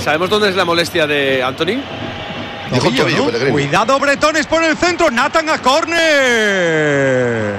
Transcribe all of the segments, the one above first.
¿Sabemos dónde es la molestia de Antony? Tobillo, ¿no? Cuidado, bretones por el centro. Nathan a córner.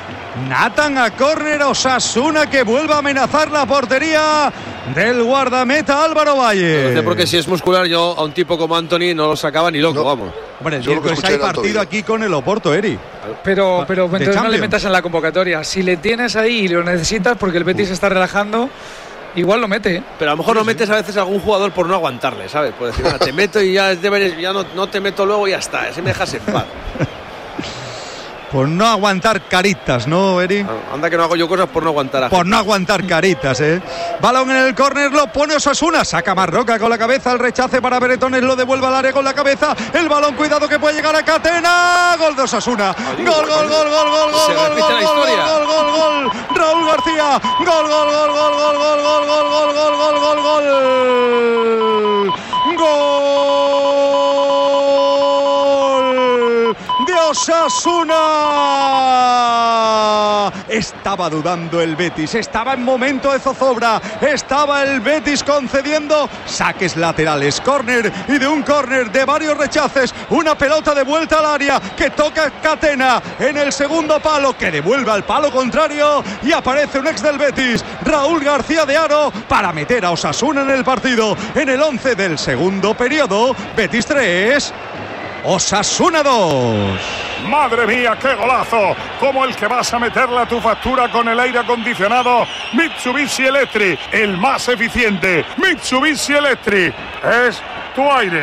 Osasuna que vuelve a amenazar la portería del guardameta Álvaro Valle. No sé, porque si es muscular, yo a un tipo como Antony no lo sacaba ni loco, vamos. Hombre, el miércoles hay partido aquí con el Oporto, Eri. Pero entonces no le metas en la convocatoria. Si le tienes ahí y lo necesitas porque el Betis se está relajando, igual lo mete. Pero a lo mejor lo metes a veces a algún jugador por no aguantarle, ¿sabes? Por decir, te meto y ya no te meto luego y ya está. Así me dejas en paz. Por no aguantar caritas, ¿no, Eri? Anda que no hago yo cosas por no aguantar. Por no aguantar caritas, ¿eh? Balón en el córner, lo pone Osasuna. Saca Marroca con la cabeza, el rechace para Bretones, lo devuelve al área con la cabeza. El balón, cuidado que puede llegar a Catena. Gol de Osasuna. Gol. Raúl García. Gol. Osasuna. Estaba dudando el Betis, estaba en momento de zozobra, estaba el Betis concediendo saques laterales, córner y de un córner de varios rechaces, una pelota de vuelta al área que toca Catena en el segundo palo, que devuelve al palo contrario y aparece un ex del Betis, Raúl García de Haro, para meter a Osasuna en el partido en el 11 del segundo periodo. Betis 3, Osasuna 2. Madre mía, qué golazo, como el que vas a meterle a tu factura con el aire acondicionado Mitsubishi Electric, el más eficiente. Mitsubishi Electric es tu aire.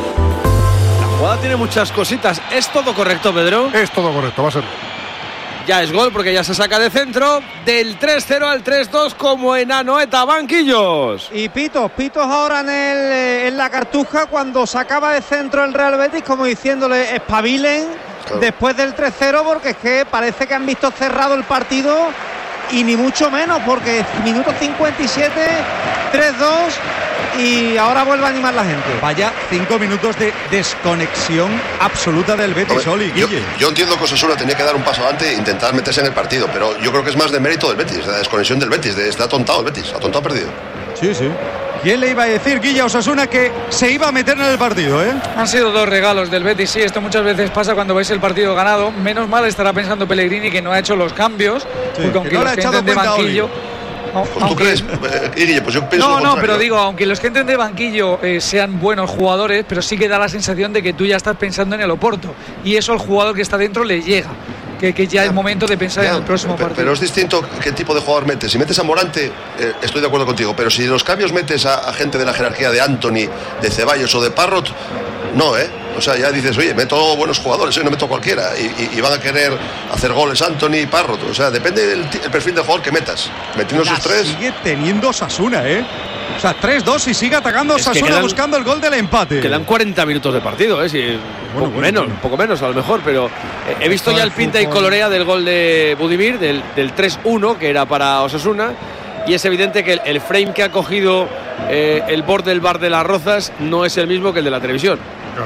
La jugada tiene muchas cositas. ¿Es todo correcto, Pedro? Es todo correcto, va a ser. Ya es gol porque ya se saca de centro. Del 3-0 al 3-2 como en Anoeta, banquillos. Y pitos ahora en la cartuja cuando sacaba de centro el Real Betis, como diciéndole espabilen, claro, después del 3-0, porque es que parece que han visto cerrado el partido y ni mucho menos, porque minuto 57, 3-2 y ahora vuelve a animar la gente. Vaya 5 minutos de desconexión absoluta del Betis, Oli. Yo entiendo que Osasuna tenía que dar un paso adelante e intentar meterse en el partido, pero yo creo que es más de mérito del Betis, la desconexión del Betis, está atontado el Betis, atontado, perdido. Sí. ¿Quién le iba a decir, Guilla, Osasuna, que se iba a meter en el partido, eh? Han sido dos regalos del Betis, sí, esto muchas veces pasa cuando veis el partido ganado. Menos mal estará pensando Pellegrini que no ha hecho los cambios, porque aunque los que entren de banquillo... Pues tú crees, Guille, pues yo pienso No, pero digo, aunque los que entren de banquillo sean buenos jugadores, pero sí que da la sensación de que tú ya estás pensando en el Oporto, y eso al jugador que está dentro le llega, que ya es momento de pensar en el próximo partido. Pero es distinto qué tipo de jugador metes. Si metes a Morante, estoy de acuerdo contigo, pero si en los cambios metes a gente de la jerarquía de Antony, de Ceballos o de Parrot, no, o sea, ya dices, oye, meto buenos jugadores, no meto cualquiera, y van a querer hacer goles Antony y Parrot. O sea, depende del perfil de jugador que metas. Metiendo esos tres. Sigue teniendo Osasuna, O sea, 3-2 y sigue atacando Osasuna buscando el gol del empate. Quedan 40 minutos de partido, un poco menos a lo mejor, pero he visto ya el pinta y colorea del gol de Budimir, del 3-1, que era para Osasuna, y es evidente que el frame que ha cogido el borde del bar de Las Rozas no es el mismo que el de la televisión.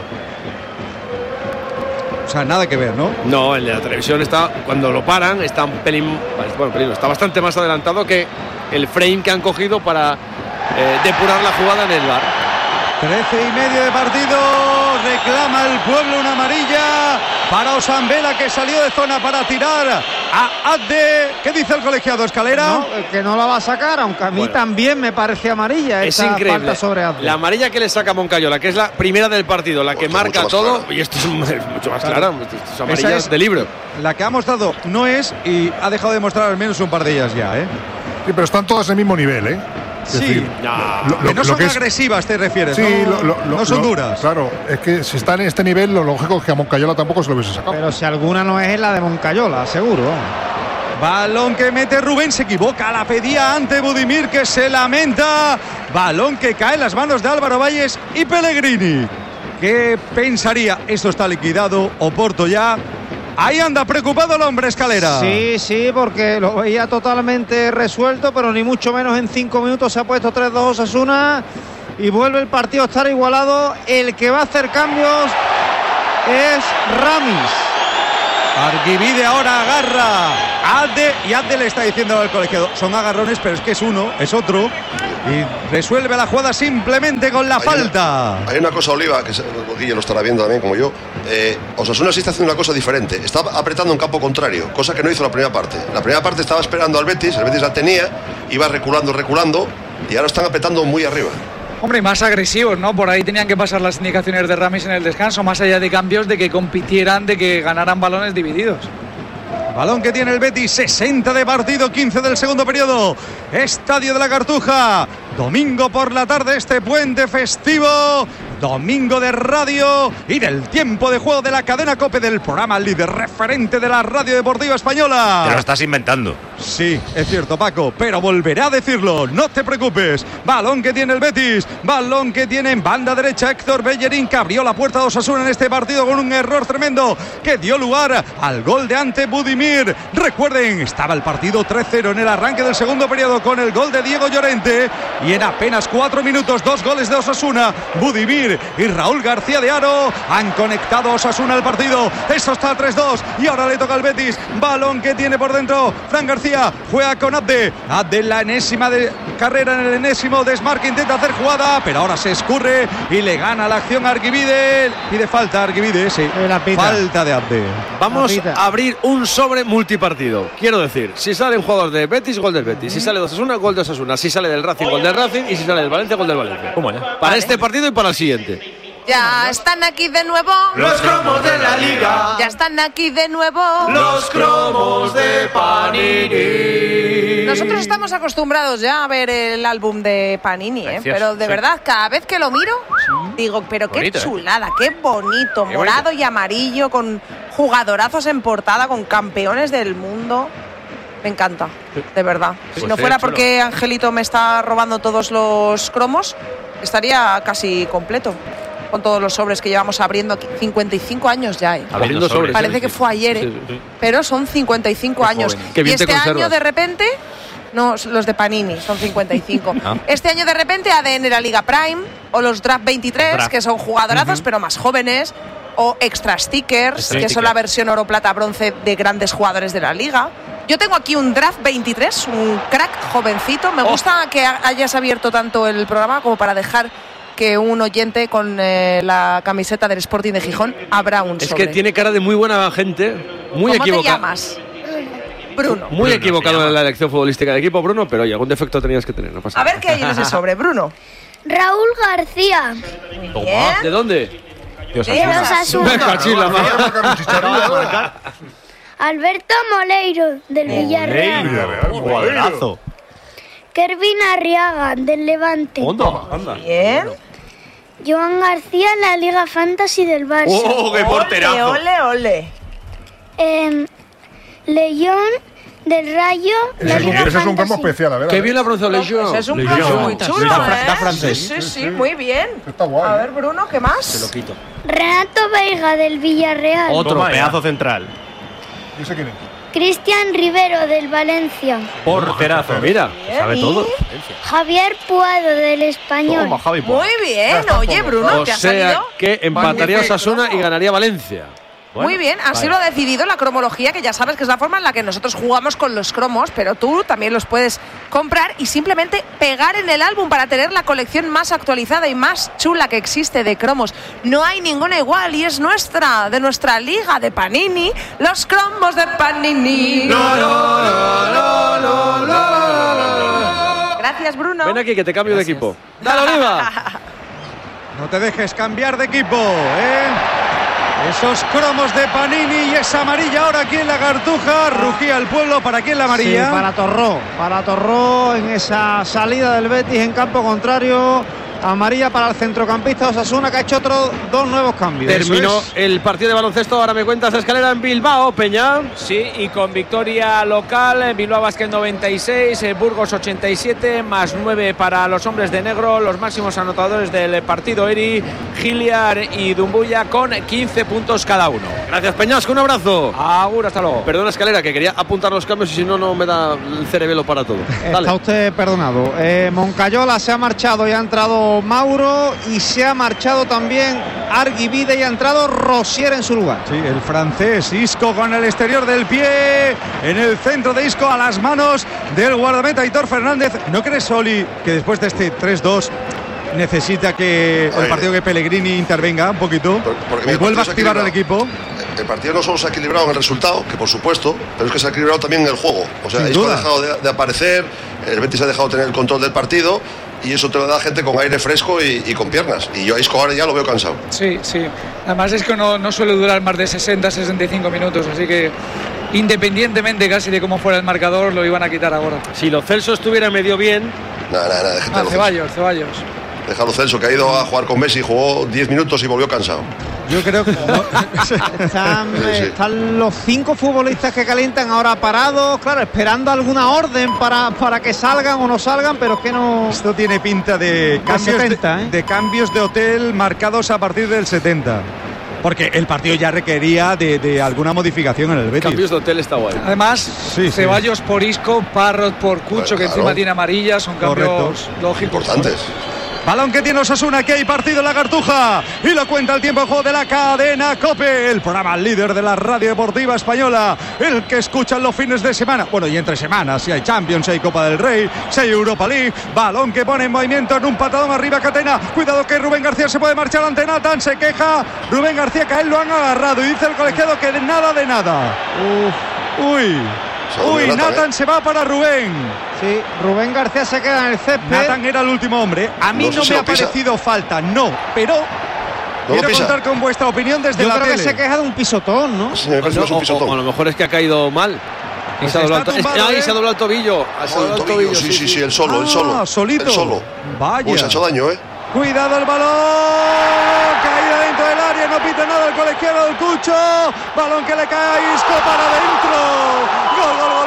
O sea, nada que ver, ¿no? No, el de la televisión está, cuando lo paran, está un pelín, está bastante más adelantado que el frame que han cogido para depurar la jugada en el VAR. 13:30 de partido, reclama el pueblo una amarilla para Osambela, que salió de zona para tirar a Adde. ¿Qué dice el colegiado, Escalera? No, que no la va a sacar, aunque a mí también me parece amarilla. Es increíble, sobre Adde. La amarilla que le saca Moncayola, que es la primera del partido, la que marca todo, y esto es mucho más claro, es amarillas de libro. La que ha mostrado no es, y ha dejado de mostrar al menos un par de ellas ya, Sí, pero están todas al mismo nivel, Sí, decir, que no son agresivas, te refieres. Sí, no son duras. Claro, es que si están en este nivel, lo lógico es que a Moncayola tampoco se lo hubiese sacado. Pero si alguna no es la de Moncayola, seguro. Balón que mete Rubén, se equivoca, la pedía ante Budimir, que se lamenta. Balón que cae en las manos de Álvaro Valles y Pellegrini. ¿Qué pensaría? Esto está liquidado, Oporto ya. Ahí anda preocupado el hombre, Escalera. Sí, porque lo veía totalmente resuelto, pero ni mucho menos en 5 minutos se ha puesto 3-2 Osasuna y vuelve el partido a estar igualado. El que va a hacer cambios es Ramis. Arguivide ahora agarra Adde le está diciendo al colegiado, son agarrones, pero es que es uno, es otro. Y resuelve la jugada simplemente con la falta. Hay una cosa, Oliva, que Guille lo estará viendo también como yo. Osasuna sí está haciendo una cosa diferente. Está apretando en campo contrario, cosa que no hizo la primera parte. La primera parte estaba esperando al Betis, el Betis la tenía, iba reculando, y ahora están apretando muy arriba. Hombre, más agresivos, ¿no? Por ahí tenían que pasar las indicaciones de Ramis en el descanso, más allá de cambios, de que compitieran, de que ganaran balones divididos. Balón que tiene el Betis, 60 de partido, 15 del segundo periodo. Estadio de la Cartuja. Domingo por la tarde, este puente festivo. Domingo de radio y del tiempo de juego de la cadena COPE, del programa líder referente de la radio deportiva española. Te lo estás inventando. Sí, es cierto, Paco, pero volveré a decirlo, no te preocupes. Balón que tiene el Betis, balón que tiene en banda derecha Héctor Bellerín, que abrió la puerta de Osasuna en este partido con un error tremendo que dio lugar al gol de Ante Budimir. Recuerden, estaba el partido 3-0 en el arranque del segundo periodo con el gol de Diego Llorente, y en apenas 4 minutos 2 goles de Osasuna. Budimir y Raúl García de Haro han conectado a Osasuna al partido. Eso está 3-2 y ahora le toca al Betis. Balón que tiene por dentro Fran García, juega con Abde en la enésima de carrera, en el enésimo desmarque, intenta hacer jugada, pero ahora se escurre y le gana la acción a Arquivide. Pide falta Arquivide, sí, falta de Abde. Vamos a abrir un sobre multipartido. Quiero decir, si sale un jugador de Betis, gol del Betis. Si sale de Osasuna, gol de Osasuna. Si sale del Racing, gol del Racing. Y si sale del Valencia, gol del Valencia. Para este partido y para el siguiente. Ya están aquí de nuevo los cromos de la liga. Ya están aquí de nuevo los cromos de Panini. Nosotros estamos acostumbrados ya a ver el álbum de Panini, pero de verdad, cada vez que lo miro, digo, pero qué bonito, chulada, qué bonito, qué morado bonito. Y amarillo, con jugadorazos en portada, con campeones del mundo. Me encanta, de verdad. Si no fuera porque Angelito me está robando todos los cromos, estaría casi completo con todos los sobres que llevamos abriendo aquí. 55 años ya, abriendo sobres. Parece que fue ayer, pero son 55 años. Y este año de repente, no, los de Panini son 55. Este año de repente ADN la Liga Prime o los Draft 23, que son jugadorazos pero más jóvenes, o Extra Stickers, que son la versión oro, plata, bronce de grandes jugadores de la liga. Yo tengo aquí un Draft 23, un crack jovencito. Me gusta que hayas abierto tanto el programa como para dejar que un oyente con la camiseta del Sporting de Gijón abra un sobre. Es que tiene cara de muy buena gente, muy equivocado. ¿Cómo te llamas? Bruno. Muy equivocado en la elección futbolística del equipo, Bruno, pero oye, algún defecto tenías que tener, no pasa nada. A ver qué hay en ese sobre, Bruno. Raúl García. ¿De dónde? De Osasuna. Alberto Moleiro, del Villarreal. Jugadorazo. Kervin Arriaga, del Levante. Bien. Joan García, en la Liga Fantasy del Barça. ¡Oh, qué porterazo! Ole. León, del Rayo, la Liga Fantasy. Ese es un campo especial, a ver. Qué bien la pronuncia León. Es un campo muy chulo, Está francés. Sí, muy bien. Está guay. A ver, Bruno, ¿qué más? Se lo quito. Renato Veiga, del Villarreal. Otro pedazo central. ¿Y ese quién es? Cristian Rivero, del Valencia. Porterazo. Mira, sabe todo. Javier Puado, del Español. Muy bien. Oye, Bruno, ¿te ha salido? O sea que empataría Osasuna y ganaría Valencia. Muy bien, así lo ha decidido la cromología, que ya sabes que es la forma en la que nosotros jugamos con los cromos, pero tú también los puedes comprar y simplemente pegar en el álbum para tener la colección más actualizada y más chula que existe de cromos. No hay ninguna igual y es nuestra, de nuestra liga de Panini, los cromos de Panini. Gracias, Bruno. Ven aquí que te cambio de equipo. ¡Dale, Oliva! No te dejes cambiar de equipo, Esos cromos de Panini y esa amarilla ahora aquí en la Cartuja. Rugía el pueblo. ¿Para quién la amarilla? Sí, para Torró en esa salida del Betis en campo contrario. Amarilla para el centrocampista Osasuna, que ha hecho dos nuevos cambios. Terminó el partido de baloncesto. Ahora me cuentas la escalera en Bilbao, Peña. Sí, y con victoria local, Bilbao Basket 96, Burgos 87, más 9 para los hombres de negro. Los máximos anotadores del partido, Eri, Giliar y Dumbuya, con 15 puntos cada uno. Gracias, Peñasco, un abrazo. Agur, hasta luego. Perdona, escalera, que quería apuntar los cambios y si no, no me da el cerebelo para todo. Está usted perdonado. Moncayola se ha marchado y ha entrado marchado Mauro y se ha marchado también Arguibide y ha entrado Rosier en su lugar. Sí, el francés. Isco con el exterior del pie. En el centro de Isco, a las manos del guardameta Aitor Fernández. ¿No crees, Oli, que después de este 3-2 necesita que el partido que Pellegrini intervenga un poquito? Porque y vuelva a activar al equipo. El partido no solo se ha equilibrado en el resultado, que por supuesto, pero es que se ha equilibrado también en el juego. O sea, Isco ha dejado de aparecer, el Betis ha dejado de tener el control del partido y eso te lo da gente con aire fresco y con piernas. Y yo a Isco ahora ya lo veo cansado. Sí, sí. Además es que no suele durar más de 60-65 minutos, así que independientemente casi de cómo fuera el marcador, lo iban a quitar ahora. Si Lo Celso estuviera medio bien... Nada, déjate Ceballos. Déjalo Celso, que ha ido a jugar con Messi, jugó 10 minutos y volvió cansado. Yo creo que están los 5 futbolistas que calientan ahora parados, claro, esperando alguna orden para que salgan o no salgan, pero es que no... Esto tiene pinta de cambios, 70, de cambios de hotel marcados a partir del 70. Porque el partido ya requería de alguna modificación en el Betis. Cambios de hotel está guay. Además, Ceballos por Isco, Parrot por Cucho, que encima tiene amarilla, son cambios lógicos. Importantes. Balón que tiene Osasuna, que hay partido en la Cartuja y lo cuenta el tiempo de juego de la cadena COPE, el programa líder de la radio deportiva española, el que escuchan los fines de semana, bueno, y entre semanas, si hay Champions, si hay Copa del Rey, si hay Europa League. Balón que pone en movimiento en un patadón arriba Catena, cuidado que Rubén García se puede marchar ante Nathan, se queja Rubén García que a él lo han agarrado y dice el colegiado que de nada. Uy, Nathan se va para Rubén. Sí, Rubén García se queda en el césped. Nathan era el último hombre. A mí no me ha parecido falta, pero quiero contar con vuestra opinión desde la tele. Yo creo que se queja de un pisotón, ¿no? Sí, me parece un pisotón. O a lo mejor es que ha caído mal. Y se ha doblado el tobillo. Sí, el solo. Solito. El solo. Vaya. Se ha hecho daño, Cuidado el balón. Caída dentro del área. No pita nada el colegiado del Cucho. Balón que le cae a Isco para adentro. Gol.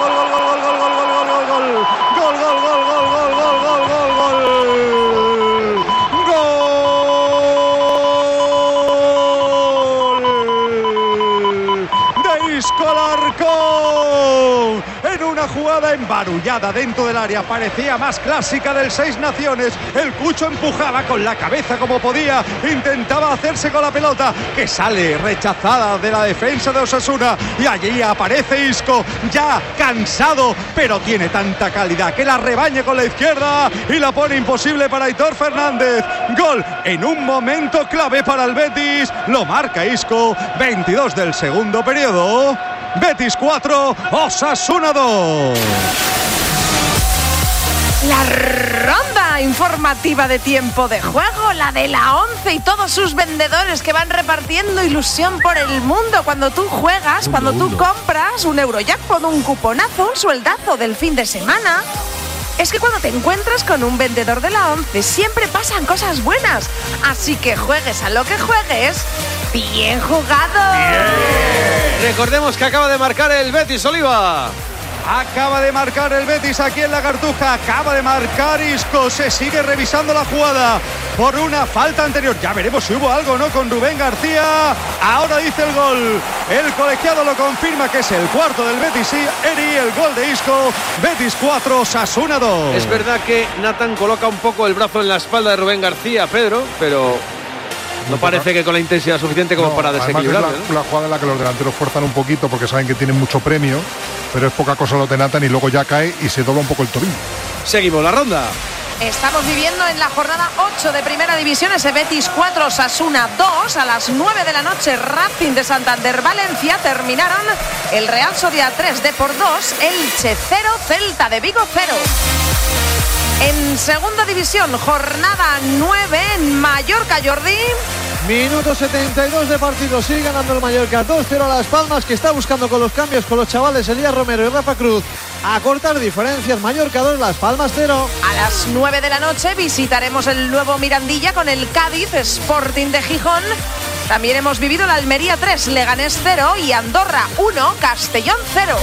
De Isco Alarcón. En una jugada embarullada dentro del área, parecía más clásica del Seis Naciones. El Cucho empujaba con la cabeza como podía, intentaba hacerse con la pelota, que sale rechazada de la defensa de Osasuna, y allí aparece Isco, ya cansado, pero tiene tanta calidad que la rebaña con la izquierda y la pone imposible para Aitor Fernández. Gol en un momento clave para el Betis, lo marca Isco. 22 del segundo periodo. Betis 4, Osasuna 2. La ronda informativa de tiempo de juego, la de la 11 y todos sus vendedores que van repartiendo ilusión por el mundo cuando tú juegas, cuando tú compras un Eurojackpot, un cuponazo, un sueldazo del fin de semana. Es que cuando te encuentras con un vendedor de la 11 siempre pasan cosas buenas. Así que juegues a lo que juegues, bien jugado. Bien. Recordemos que acaba de marcar el Betis, Oliva. Acaba de marcar el Betis aquí en la Cartuja. Acaba de marcar Isco. Se sigue revisando la jugada por una falta anterior. Ya veremos si hubo algo, ¿no? Con Rubén García. Ahora dice el gol. El colegiado lo confirma que es el cuarto del Betis. Sí, Eri, el gol de Isco. Betis 4, Osasuna 2. Es verdad que Nathan coloca un poco el brazo en la espalda de Rubén García, Pedro, pero no parece que con la intensidad suficiente como para desequilibrar. Es la jugada en la que los delanteros fuerzan un poquito porque saben que tienen mucho premio, pero es poca cosa lo de Nathan y luego ya cae y se dobla un poco el tobillo. Seguimos la ronda. Estamos viviendo en la jornada 8 de Primera División, ese Betis 4, Osasuna 2. A las 9 de la noche, Racing de Santander, Valencia. Terminaron el Real Sociedad 3, Depor 2, Elche 0, Celta de Vigo 0. En Segunda División, jornada 9 en Mallorca, Jordi. Minuto 72 de partido, sigue ganando el Mallorca 2-0 a Las Palmas, que está buscando con los cambios con los chavales Elías Romero y Rafa Cruz a cortar diferencias. Mallorca 2, Las Palmas 0. A las 9 de la noche visitaremos el nuevo Mirandilla con el Cádiz Sporting de Gijón. También hemos vivido la Almería 3, Leganés 0 y Andorra 1, Castellón 0.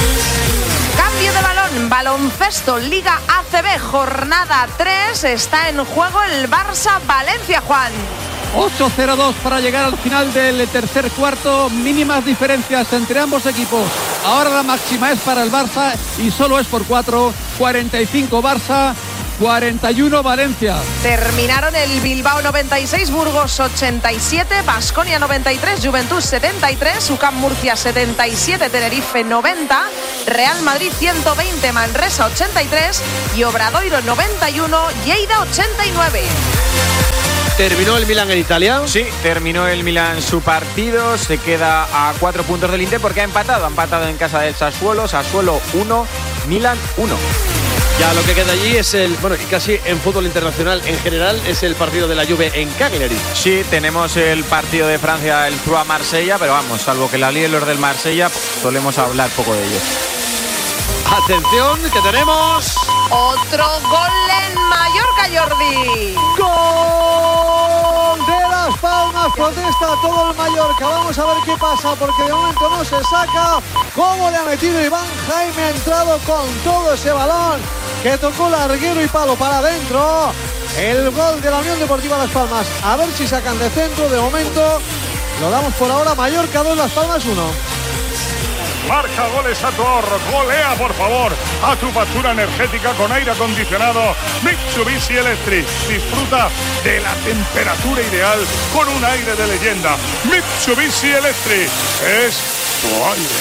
Cambio de balón, baloncesto, Liga ACB, jornada 3, está en juego el Barça-Valencia, Juan. 8-0-2 para llegar al final del tercer cuarto, mínimas diferencias entre ambos equipos. Ahora la máxima es para el Barça y solo es por 4, 45 Barça, 41 Valencia. Terminaron el Bilbao 96, Burgos 87, Baskonia 93, Juventud 73, UCAM Murcia 77, Tenerife 90, Real Madrid 120, Manresa 83 y Obradoiro 91, Lleida 89. ¿Terminó el Milan en Italia? Sí, terminó el Milan su partido, se queda a 4 puntos del Inter porque ha empatado en casa del Sassuolo 1, Milan 1. Ya lo que queda allí es y casi en fútbol internacional en general, es el partido de la Juve en Cagliari. Sí, tenemos el partido de Francia, el Troyes Marsella, pero vamos, salvo que la líen los del Marsella, solemos hablar poco de ellos. Atención, que tenemos otro gol en Mallorca, Jordi. ¡Gol de Las Palmas! Protesta todo el Mallorca. Vamos a ver qué pasa, porque de momento no se saca. ¿Cómo le ha metido Iván Jaime? Ha entrado con todo ese balón que tocó larguero y palo para adentro. El gol de la Unión Deportiva Las Palmas. A ver si sacan de centro. De momento lo damos por ahora. Mallorca 2, Las Palmas 1. Marca goles a tu ahorro, golea por favor a tu factura energética con aire acondicionado Mitsubishi Electric. Disfruta de la temperatura ideal con un aire de leyenda. Mitsubishi Electric es tu aire.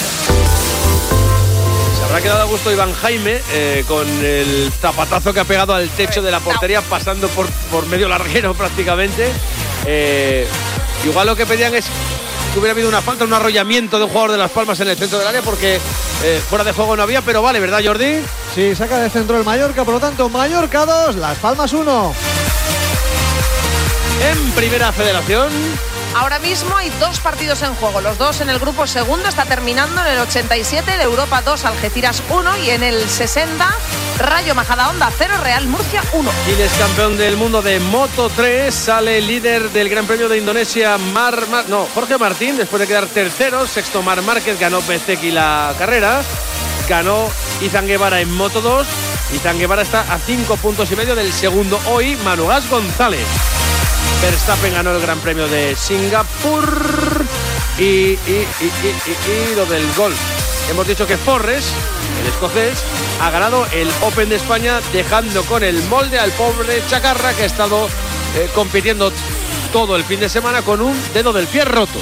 Se habrá quedado a gusto Iván Jaime con el zapatazo que ha pegado al techo de la portería, pasando por medio larguero prácticamente. Igual lo que pedían es que hubiera habido una falta, un arrollamiento de un jugador de Las Palmas en el centro del área, porque fuera de juego no había, pero vale, ¿verdad, Jordi? Sí, saca de centro el Mallorca, por lo tanto, Mallorca 2, Las Palmas 1. En Primera Federación. Ahora mismo hay 2 partidos en juego, los 2 en el grupo segundo, está terminando en el 87, el Europa 2, Algeciras 1 y en el 60, Rayo Majadahonda 0, Real Murcia 1. Chile es campeón del mundo de Moto 3, sale líder del Gran Premio de Indonesia Jorge Martín, después de quedar tercero, sexto Marc Márquez, ganó Bezeki la carrera, ganó Izan Guevara en Moto 2, Izan Guevara está a 5 puntos y medio del segundo hoy, Manu Gas González. Verstappen ganó el Gran Premio de Singapur y lo del golf. Hemos dicho que Forres, el escocés, ha ganado el Open de España, dejando con el molde al pobre Chacarra, que ha estado compitiendo todo el fin de semana con un dedo del pie roto.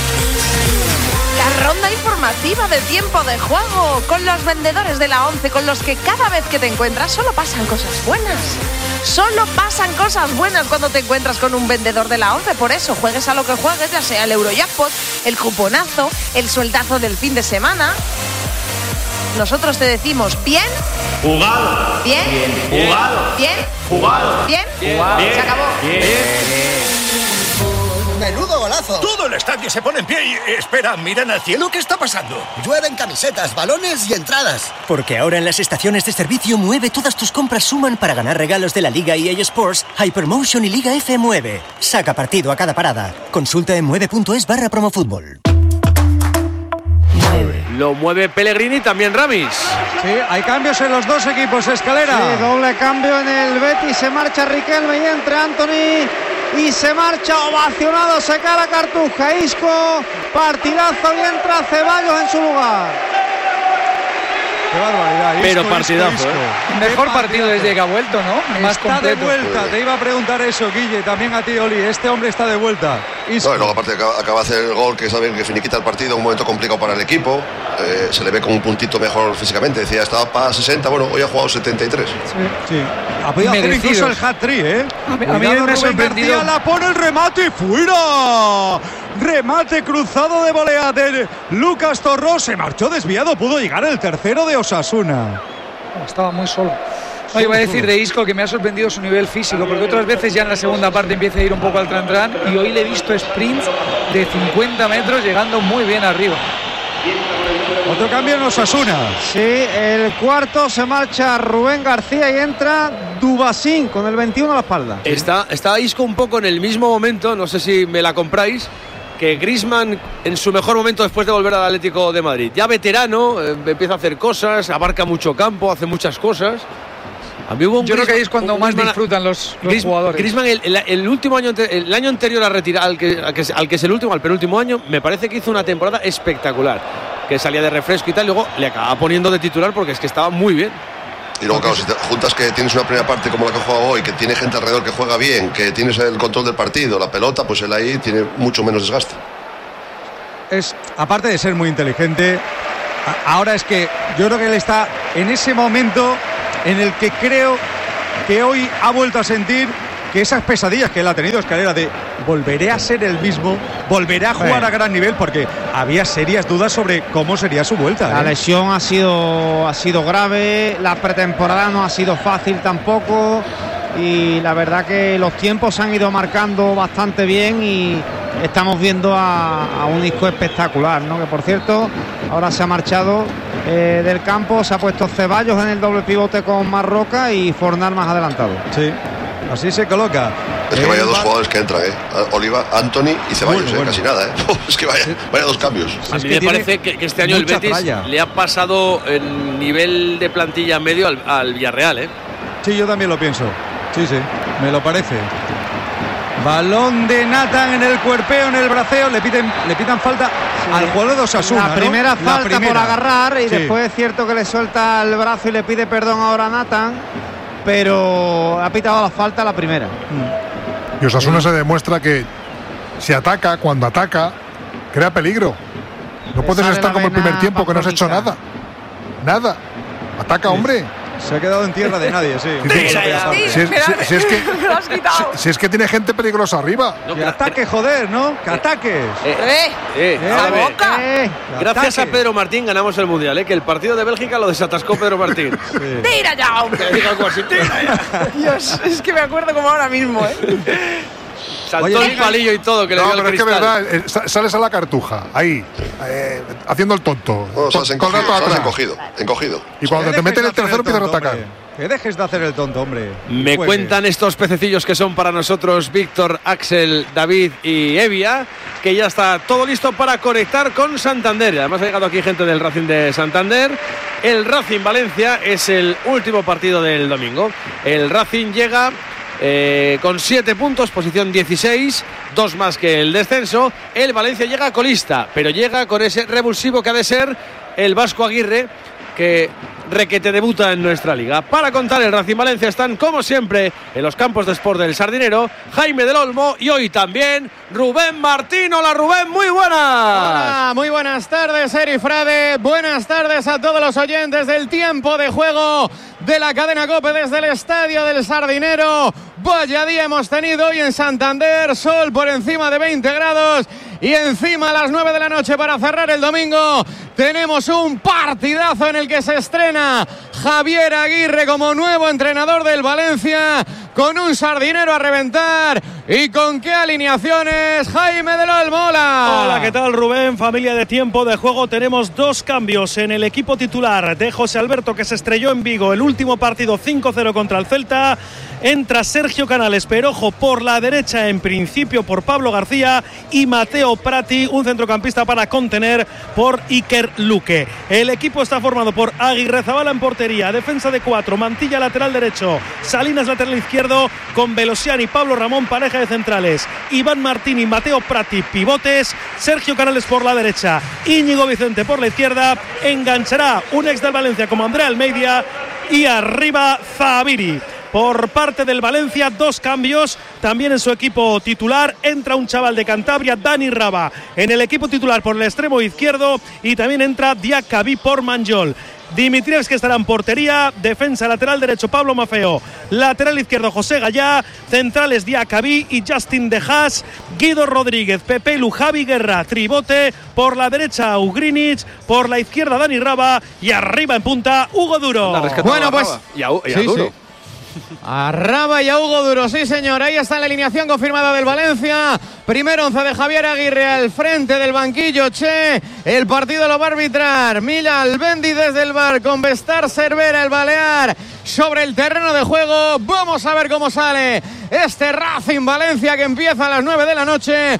La ronda informativa de tiempo de juego con los vendedores de la 11, con los que cada vez que te encuentras solo pasan cosas buenas. Solo pasan cosas buenas cuando te encuentras con un vendedor de la 11. Por eso, juegues a lo que juegues, ya sea el Eurojackpot, el cuponazo, el sueldazo del fin de semana. Nosotros te decimos bien. Jugado. Bien. Bien. Jugado. Bien. Jugado. Bien. Jugado. Se acabó. Bien. ¡Menudo golazo! Todo el estadio se pone en pie y... Espera, miran al cielo, ¿qué está pasando? Llueven camisetas, balones y entradas. Porque ahora en las estaciones de servicio Mueve todas tus compras suman para ganar regalos de la Liga EA Sports, Hypermotion y Liga F Mueve. Saca partido a cada parada. Consulta en mueve.es/promofutbol. Lo mueve Pellegrini, también Ramis. Sí, hay cambios en los dos equipos, Escalera. Sí, doble cambio en el Betis, se marcha Riquelme y entra Anthony y se marcha ovacionado, se cae la Cartuja, Isco, partidazo y entra Ceballos en su lugar. Qué barbaridad. Pero partidazo, Isco. Mejor partido desde que ha vuelto, ¿no? Más está completo. de vuelta, te iba a preguntar eso, Guille, también a ti, Oli. Este hombre está de vuelta. No, y luego aparte acaba de hacer el gol que saben que finiquita el partido, un momento complicado para el equipo. Se le ve con un puntito mejor físicamente. Decía, estaba para 60, bueno, hoy ha jugado 73. Sí. Ha podido hacer incluso el hat-trick, ¿eh? A mí me ha sorprendido. García, la pone el remate y fuera. Remate cruzado de volea de Lucas Torró. Se marchó desviado, pudo llegar el tercero de Osasuna. Estaba muy solo. No, iba a decir de Isco que me ha sorprendido su nivel físico, porque otras veces ya en la segunda parte empieza a ir un poco al tran-tran y hoy le he visto sprints de 50 metros llegando muy bien arriba. Otro cambio en Osasuna. Sí, el cuarto se marcha Rubén García y entra Dubasín con el 21 a la espalda. Está Isco un poco en el mismo momento, no sé si me la compráis, que Griezmann en su mejor momento después de volver al Atlético de Madrid. Ya veterano, empieza a hacer cosas, abarca mucho campo, hace muchas cosas. A mí hubo yo creo que ahí es cuando más disfrutan los jugadores. Griezmann el último año, el año anterior a retirar, al que es el último, al penúltimo año, me parece que hizo una temporada espectacular, que salía de refresco y tal, luego le acaba poniendo de titular porque es que estaba muy bien. Y luego, claro, si te juntas que tienes una primera parte como la que juega hoy, que tiene gente alrededor que juega bien, que tienes el control del partido, la pelota, pues él ahí tiene mucho menos desgaste. Aparte de ser muy inteligente, ahora es que yo creo que él está en ese momento en el que creo que hoy ha vuelto a sentir que esas pesadillas que él ha tenido, Escalera, de volveré a ser el mismo, volveré a jugar a gran nivel, porque había serias dudas sobre cómo sería su vuelta. La lesión ha sido grave, la pretemporada no ha sido fácil tampoco, y la verdad que los tiempos se han ido marcando bastante bien y estamos viendo a un Isco espectacular, ¿no? Que por cierto, ahora se ha marchado del campo, se ha puesto Ceballos en el doble pivote con Marroca y Fornal más adelantado. Sí. Así se coloca. Es que vaya dos jugadores que entran, Oliva, Anthony y Ceballos, bueno. Casi nada, Es que vaya dos cambios. A mí me parece que este año el Betis le ha pasado el nivel de plantilla medio al Villarreal, Sí, yo también lo pienso. Sí, me lo parece. Balón de Nathan en el cuerpeo, en el braceo, le pitan falta al jugador de Osasuna. La primera falta por agarrar y sí. Después es cierto que le suelta el brazo y le pide perdón ahora a Nathan, pero ha pitado la falta la primera. Y Osasuna se demuestra que si ataca, cuando ataca, crea peligro. No puedes estar como el primer tiempo que no has hecho nada. Nada. Ataca, hombre. Se ha quedado en tierra de nadie, sí. Si es que tiene gente peligrosa arriba. Que ataque, joder, ¿no? Que ataques. Gracias a Pedro Martín ganamos el Mundial, que el partido de Bélgica lo desatascó Pedro Martín. ¡Tira ya, hombre! Dios, es que me acuerdo como ahora mismo, Saltó el palillo y todo, que le dio el cristal. Es que verdad, sales a la cartuja, ahí, haciendo el tonto. No, sales encogido. Y cuando te meten el tercero empiezas a atacar. Que dejes de hacer el tonto, hombre. Me cuentan estos pececillos que son para nosotros Víctor, Axel, David y Evia, que ya está todo listo para conectar con Santander. Además ha llegado aquí gente del Racing de Santander. El Racing Valencia es el último partido del domingo. El Racing llega con 7 puntos, posición 16, 2 más que el descenso. El Valencia llega colista, pero llega con ese revulsivo que ha de ser el Vasco Aguirre, que requete debuta en nuestra liga. Para contar el Racing Valencia están, como siempre, en los campos de Sport del Sardinero, Jaime del Olmo y hoy también Rubén Martín. Hola Rubén, muy buenas. Hola, muy buenas tardes, Eri Frade. Buenas tardes a todos los oyentes del tiempo de juego de la cadena COPE desde el estadio del Sardinero. Vaya día hemos tenido hoy en Santander, sol por encima de 20 grados y encima a las 9 de la noche para cerrar el domingo tenemos un partidazo en el que se estrena Javier Aguirre como nuevo entrenador del Valencia, con un Sardinero a reventar y con qué alineaciones. Jaime del Olmo. Hola, ¿qué tal Rubén? Familia de tiempo de juego, tenemos 2 cambios en el equipo titular de José Alberto, que se estrelló en Vigo el último partido 5-0 contra el Celta. Entra Sergio Canales, pero ojo, por la derecha en principio por Pablo García, y Mateo Prati, un centrocampista para contener por Iker Luque. El equipo está formado por Aguirrezabala en portería, defensa de 4, Mantilla lateral derecho, Salinas lateral izquierdo, con Velosiani y Pablo Ramón pareja de centrales, Iván Martín y Mateo Prati pivotes, Sergio Canales por la derecha, Íñigo Vicente por la izquierda, enganchará un ex del Valencia como Andrea Almeida y arriba Zaviri. Por parte del Valencia, 2 cambios también en su equipo titular. Entra un chaval de Cantabria, Dani Raba, en el equipo titular por el extremo izquierdo, y también entra Diacabí por Manjol. Dimitrievski estará en portería, defensa lateral derecho Pablo Mafeo, lateral izquierdo José Gallá, centrales Diacabí y Justin De Haas, Guido Rodríguez, Pepe Lu, Javi Guerra, tribote, por la derecha Ugrinic, por la izquierda Dani Raba y arriba en punta Hugo Duro. Bueno, pues y a Duro. Sí. A Raba y a Hugo Duro, sí señor. Ahí está la alineación confirmada del Valencia. Primer 11 de Javier Aguirre al frente del banquillo. El partido lo va a arbitrar Mila Albendi desde el bar, con Bestar Cervera, el balear, sobre el terreno de juego. Vamos a ver cómo sale este Racing Valencia, que empieza a las 9 de la noche.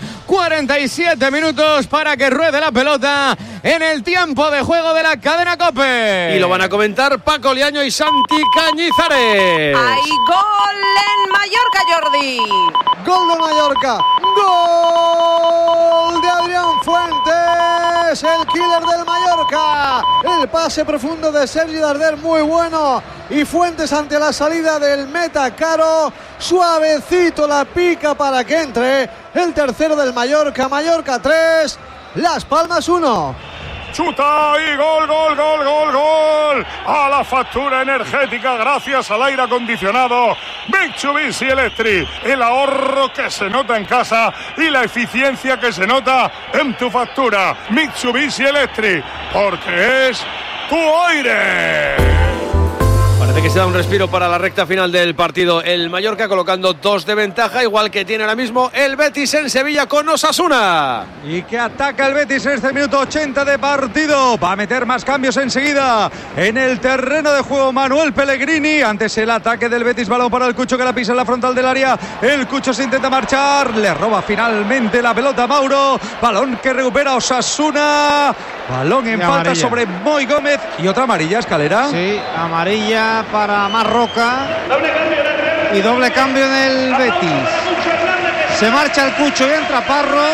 47 minutos para que ruede la pelota en el tiempo de juego de la cadena COPE. Y lo van a comentar Paco Liaño y Santi Cañizares. ¡Hay gol en Mallorca, Jordi! Gol de Mallorca. Gol de Adrián Fuentes. es el killer del Mallorca. El pase profundo de Sergi Darder, muy bueno. Y Fuentes ante la salida del meta Caro. Suavecito la pica para que entre el tercero del Mallorca. Mallorca 3, Las Palmas 1. Chuta y gol, gol, gol, gol, gol. A la factura energética gracias al aire acondicionado Mitsubishi Electric. El ahorro que se nota en casa y la eficiencia que se nota en tu factura. Mitsubishi Electric, porque es tu aire. Parece que se da un respiro para la recta final del partido. El Mallorca colocando 2 de ventaja, igual que tiene ahora mismo el Betis en Sevilla con Osasuna. Y que ataca el Betis en este minuto 80 de partido. Va a meter más cambios enseguida en el terreno de juego Manuel Pellegrini. Antes el ataque del Betis, balón para el Cucho que la pisa en la frontal del área. El Cucho se intenta marchar, le roba finalmente la pelota a Mauro. Balón que recupera Osasuna. Balón en falta sobre Moy Gómez. Y otra amarilla, Escalera. Sí, amarilla para Marroca y doble cambio en el Betis. Se marcha el Cucho y entra Parro,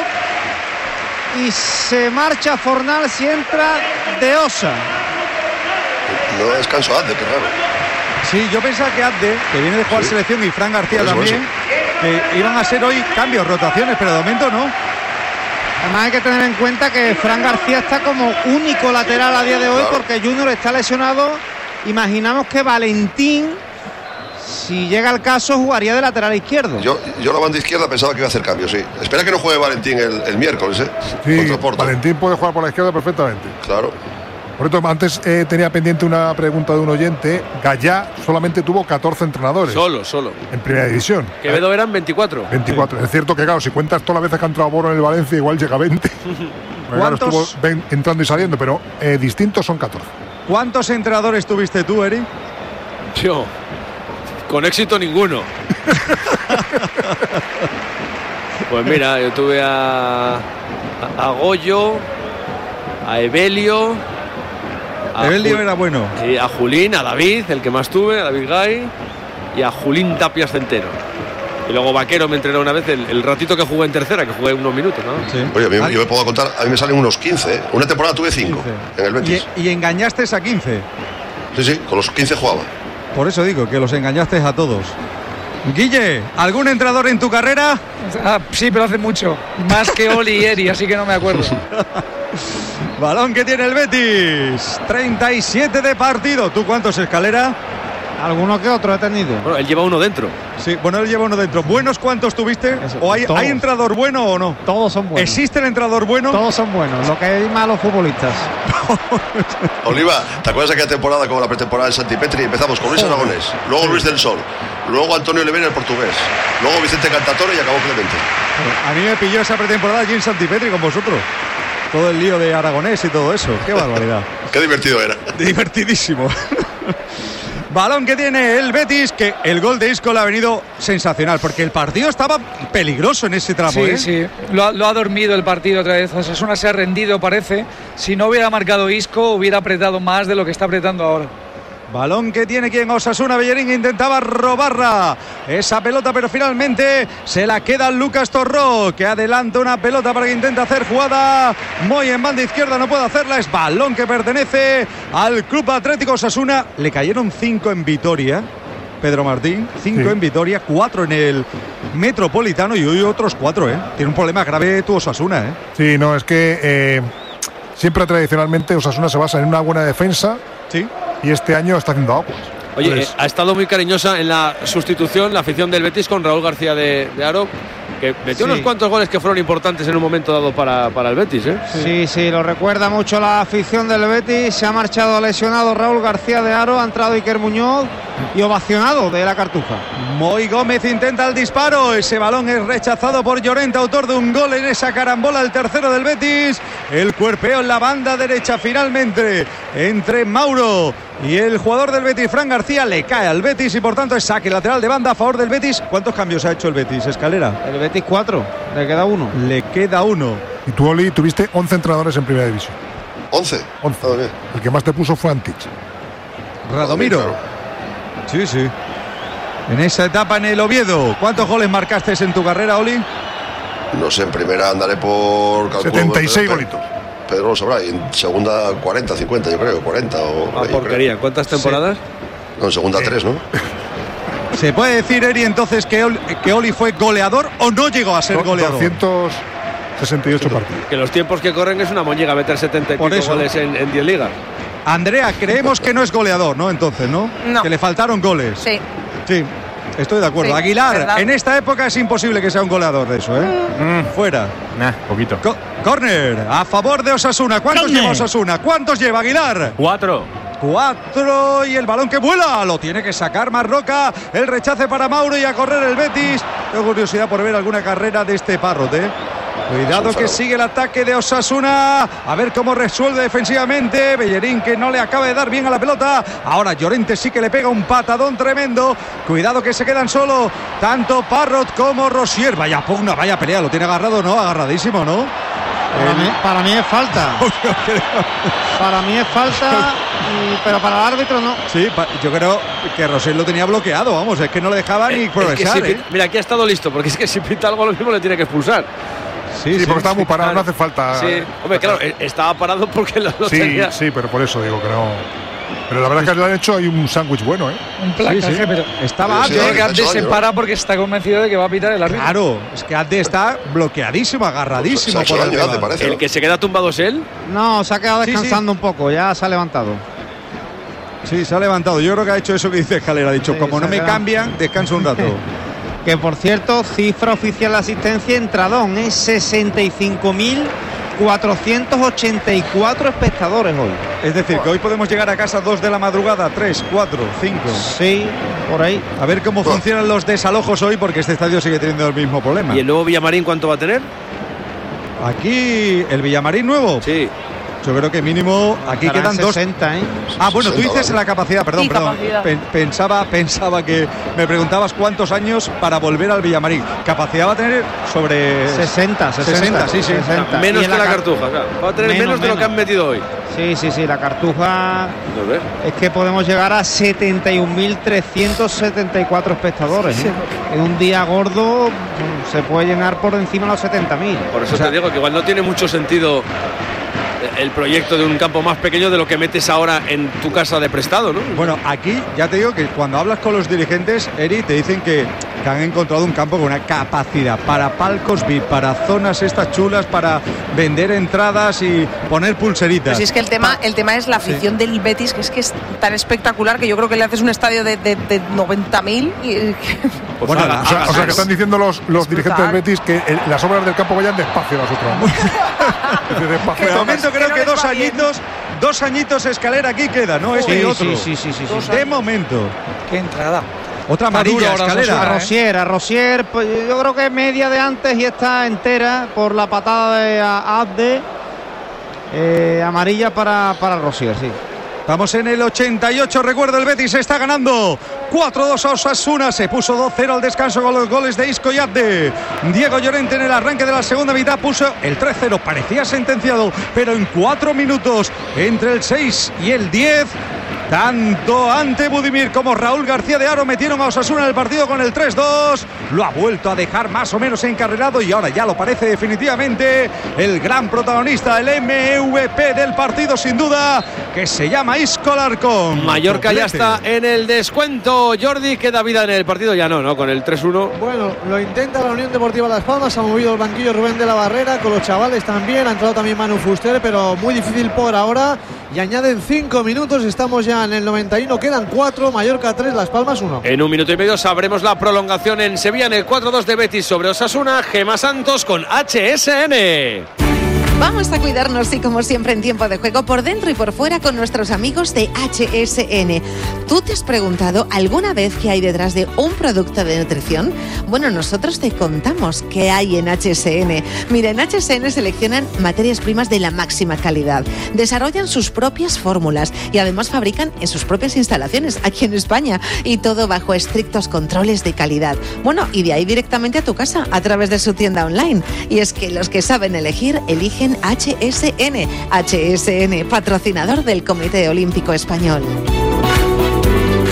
y se marcha Fornals y entra De Osa. No descanso Adde, qué raro. Sí, yo pensaba que Adde, que viene de jugar selección, y Fran García también, iban a ser hoy cambios, rotaciones, pero de momento no. Además hay que tener en cuenta que Fran García está como único lateral a día de hoy, porque Junior está lesionado. Imaginamos que Valentín, si llega el caso, jugaría de lateral izquierdo. Yo la banda izquierda pensaba que iba a hacer cambios, sí. Espera que no juegue Valentín el miércoles, ¿eh? Sí, Valentín puede jugar por la izquierda perfectamente. Claro. Por eso, antes tenía pendiente una pregunta de un oyente. Gallá solamente tuvo 14 entrenadores. Solo. En primera división. Quevedo eran 24. 24. Sí. Es cierto que, claro, si cuentas todas las veces que ha entrado Boro en el Valencia, igual llega a 20. Claro, estuvo entrando y saliendo, pero distintos son 14. ¿Cuántos entrenadores tuviste tú, Eri? Yo, con éxito ninguno. Pues mira, yo tuve a Goyo, a Evelio. Evelio era bueno. Y a Julín, a David, el que más tuve, a David Gay, y a Julín Tapias Centeno. Y luego Vaquero me entrenó una vez el ratito que jugué en tercera, que jugué unos minutos, ¿no? Sí. Oye, yo me puedo contar, a mí me salen unos 15, ¿eh? Una temporada tuve 5 en el Betis. ¿Y engañaste a 15? Sí, con los 15 jugaba. Por eso digo, que los engañaste a todos. Guille, ¿algún entrenador en tu carrera? Sí, pero hace mucho. Más que Oli y Eri, así que no me acuerdo. Balón que tiene el Betis. 37 de partido. ¿Tú cuántos, Escalera? Alguno que otro he tenido. Bueno, él lleva uno dentro. Sí, bueno, él lleva uno dentro. ¿Buenos cuántos tuviste? ¿O hay entrenador bueno o no? Todos son buenos. ¿Existe el entrenador bueno? Todos son buenos. Lo que hay malos futbolistas. Oliva, ¿te acuerdas de aquella temporada como la pretemporada en Santipetri? Empezamos con Luis Aragonés, luego Luis del Sol, luego Antonio Oliveira, el portugués, luego Vicente Cantatore y acabó Clemente. A mí me pilló esa pretemporada allí en Santipetri con vosotros. Todo el lío de Aragonés y todo eso. Qué barbaridad. Qué divertido era. Divertidísimo. Balón que tiene el Betis, que el gol de Isco le ha venido sensacional, porque el partido estaba peligroso en ese tramo. Sí. Lo ha dormido el partido otra vez. Osasuna se ha rendido, parece. Si no hubiera marcado Isco, hubiera apretado más de lo que está apretando ahora. Balón que tiene quien Osasuna. Bellerín intentaba robarla esa pelota, pero finalmente se la queda Lucas Torró, que adelanta una pelota para que intente hacer jugada. Moy en banda izquierda no puede hacerla. Es balón que pertenece al Club Atlético Osasuna. Le cayeron 5 en Vitoria, Pedro Martín, 5 en Vitoria, 4 en el Metropolitano y hoy otros 4. Tiene un problema grave tu Osasuna. Sí, no, es que siempre tradicionalmente Osasuna se basa en una buena defensa. Sí. Y este año está haciendo aguas. Oye, ha estado muy cariñosa en la sustitución la afición del Betis con Raúl García de Aro, que metió unos cuantos goles que fueron importantes en un momento dado para el Betis, ¿eh? Sí, lo recuerda mucho la afición del Betis. Se ha marchado lesionado Raúl García de Aro, ha entrado Iker Muñoz y ovacionado de la Cartuja. Moy Gómez intenta el disparo, ese balón es rechazado por Llorente, autor de un gol en esa carambola, el tercero del Betis. El cuerpeo en la banda derecha finalmente entre Mauro y el jugador del Betis, Fran García, le cae al Betis y por tanto es saque lateral de banda a favor del Betis. ¿Cuántos cambios ha hecho el Betis, Escalera? El Betis 4, le queda 1. Le queda 1. Y tú, Oli, tuviste 11 entrenadores en primera división. 11. El que más te puso fue Antich. Radomiro. Sí. En esa etapa en el Oviedo, ¿cuántos goles marcaste en tu carrera, Oli? No sé, en primera andaré por... 76 golitos. Pedro lo sabrá, y en segunda 40, 50, yo creo, 40 o... Ah, porquería. ¿Cuántas temporadas? No, en segunda 3, ¿no? ¿Se puede decir, Eri, entonces que Oli fue goleador o no llegó a ser goleador? 268 partidos. Que los tiempos que corren es una moñiga meter 70 y pico goles en 10 ligas. Andrea, creemos que no es goleador, ¿no? Entonces, ¿no? No. Que le faltaron goles. Sí. Sí, estoy de acuerdo. Sí, Aguilar, ¿verdad? En esta época es imposible que sea un goleador de eso, ¿eh? Fuera. Poquito. Córner, a favor de Osasuna. ¿Cuántos lleva Osasuna? ¿Cuántos lleva Aguilar? 4 y el balón que vuela, lo tiene que sacar Marroca, el rechace para Mauro y a correr el Betis. Tengo curiosidad por ver alguna carrera de este Parrot, ¿eh? Cuidado que sigue el ataque de Osasuna, a ver cómo resuelve defensivamente. Bellerín, que no le acaba de dar bien a la pelota. Ahora Llorente sí que le pega un patadón tremendo. Cuidado que se quedan solo tanto Parrot como Rosier. Vaya pugna, vaya pelea, lo tiene agarrado, ¿no? Agarradísimo, ¿no? Para mí es falta. Para mí es falta, pero para el árbitro no. Sí, yo creo que Rosier lo tenía bloqueado, vamos, es que no le dejaba ni progresar. Mira, aquí ha estado listo, porque es que si pinta algo lo mismo le tiene que expulsar. Sí, porque estaba muy parado, no hace falta. Sí, hombre, claro, estaba parado porque lo tenía. Sí, pero por eso digo que no. Pero la verdad es que le han hecho ahí un sándwich bueno, ¿eh? Un placaje, pero estaba yo creo que Abde se para porque está convencido de que va a pitar el árbitro. Claro, es que Abde está bloqueadísimo, agarradísimo. Se ha hecho daño, parece, ¿El que se queda tumbado es él? No, se ha quedado descansando un poco, ya se ha levantado. Sí, se ha levantado. Yo creo que ha hecho eso que dice Escalera. Ha dicho, como no me cambian, descanso un rato. Que por cierto, cifra oficial de asistencia entradón, es 65.484 espectadores hoy. Es decir, que hoy podemos llegar a casa 2 de la madrugada, 3, 4, 5. Sí, por ahí. A ver cómo funcionan los desalojos hoy, porque este estadio sigue teniendo el mismo problema. ¿Y el nuevo Villamarín cuánto va a tener? Aquí, ¿el Villamarín nuevo? Sí. Yo creo que mínimo aquí Estarán quedan 60, dos. ¿eh? Ah, bueno, tú dices la capacidad, perdón. Capacidad. Pensaba que me preguntabas cuántos años para volver al Villamarín. Capacidad va a tener sobre 60, sí. 60. Menos que la Cartuja, claro. Va a tener menos de lo que han metido hoy. Sí, la Cartuja es que podemos llegar a 71.374 espectadores. ¿eh? En un día gordo se puede llenar por encima de los 70.000. Por eso te digo que igual no tiene mucho sentido el proyecto de un campo más pequeño de lo que metes ahora en tu casa de prestado, ¿no? Bueno, aquí ya te digo que cuando hablas con los dirigentes, Eri, te dicen que han encontrado un campo con una capacidad para palcos VIP, para zonas estas chulas, para vender entradas y poner pulseritas. Pues si es que el tema es la afición del Betis, que es tan espectacular que yo creo que le haces un estadio de 90.000 y... Bueno, o sea que están diciendo los dirigentes del Betis que las obras del campo vayan despacio las otras. De momento creo que 2 añitos Escalera aquí queda, ¿no? Este y otro. Sí. De momento. Qué entrada. Otra amarilla, Escalera. A Rosier, pues, yo creo que es media de antes y está entera por la patada de Abde. Amarilla para Rosier, sí. Estamos en el 88, recuerda, el Betis está ganando 4-2 a Osasuna, se puso 2-0 al descanso con los goles de Isco y Abde. Diego Llorente en el arranque de la segunda mitad puso el 3-0, parecía sentenciado, pero en 4 minutos, entre el 6 y el 10, tanto Ante Budimir como Raúl García de Haro metieron a Osasuna en el partido con el 3-2. Lo ha vuelto a dejar más o menos encarrilado y ahora ya lo parece definitivamente el gran protagonista, el MVP del partido sin duda, que se llama Isco Larcón. Mallorca ya está en el descuento. Jordi, queda vida en el partido, ya no, con el 3-1. Bueno, lo intenta la Unión Deportiva Las Palmas, ha movido el banquillo Rubén de la Barrera, con los chavales también, ha entrado también Manu Fuster, pero muy difícil por ahora. Y añaden 5 minutos, estamos ya en el 91, quedan 4, Mallorca 3, Las Palmas 1. En 1 minuto y medio sabremos la prolongación en Sevilla en el 4-2 de Betis sobre Osasuna. Gemma Santos con HSN. Vamos a cuidarnos y como siempre en tiempo de juego, por dentro y por fuera con nuestros amigos de HSN. ¿Tú te has preguntado alguna vez qué hay detrás de un producto de nutrición? Bueno, nosotros te contamos qué hay en HSN. Mira, en HSN seleccionan materias primas de la máxima calidad, desarrollan sus propias fórmulas y además fabrican en sus propias instalaciones aquí en España, y todo bajo estrictos controles de calidad. Bueno, y de ahí directamente a tu casa a través de su tienda online. Y es que los que saben elegir, eligen HSN. HSN, patrocinador del Comité Olímpico Español.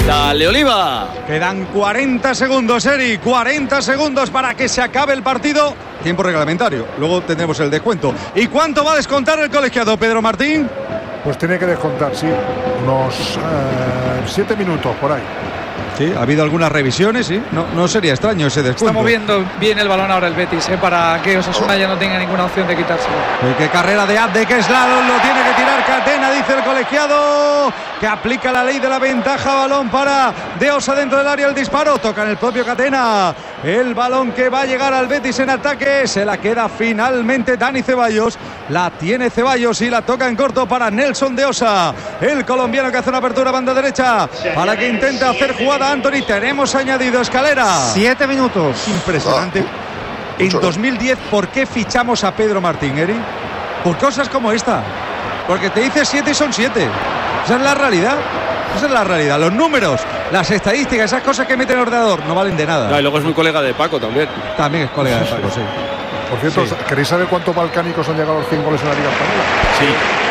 Dale, Oliva. Quedan 40 segundos, Eri. 40 segundos para que se acabe el partido. Tiempo reglamentario. Luego tendremos el descuento. ¿Y cuánto va a descontar el colegiado, Pedro Martín? Pues tiene que descontar, sí. Unos 7 minutos por ahí. Sí, ha habido algunas revisiones, sí. No sería extraño ese descuento. Está moviendo bien el balón ahora el Betis, para que Osasuna ya no tenga ninguna opción de quitárselo. Qué carrera de Abde, que es lado, lo tiene que tirar Catena, dice el colegiado, que aplica la ley de la ventaja. Balón para De Osa dentro del área, el disparo, toca en el propio Catena. El balón que va a llegar al Betis en ataque, se la queda finalmente Dani Ceballos. La tiene Ceballos y la toca en corto para Nelson De Osa, el colombiano que hace una apertura banda derecha para que intente hacer jugada Anthony. Tenemos añadido Escalera. 7 minutos. Impresionante. En 2010, ¿por qué fichamos a Pedro Martín, Eri? Por cosas como esta. Porque te dice 7 y son 7. Esa es la realidad. Esa es la realidad. Los números, las estadísticas, esas cosas que mete el ordenador no valen de nada. Y luego es muy colega de Paco también. También es colega de Paco, sí. Por cierto, sí. ¿Queréis saber cuántos balcánicos han llegado a los 100 goles en la Liga Española? Sí.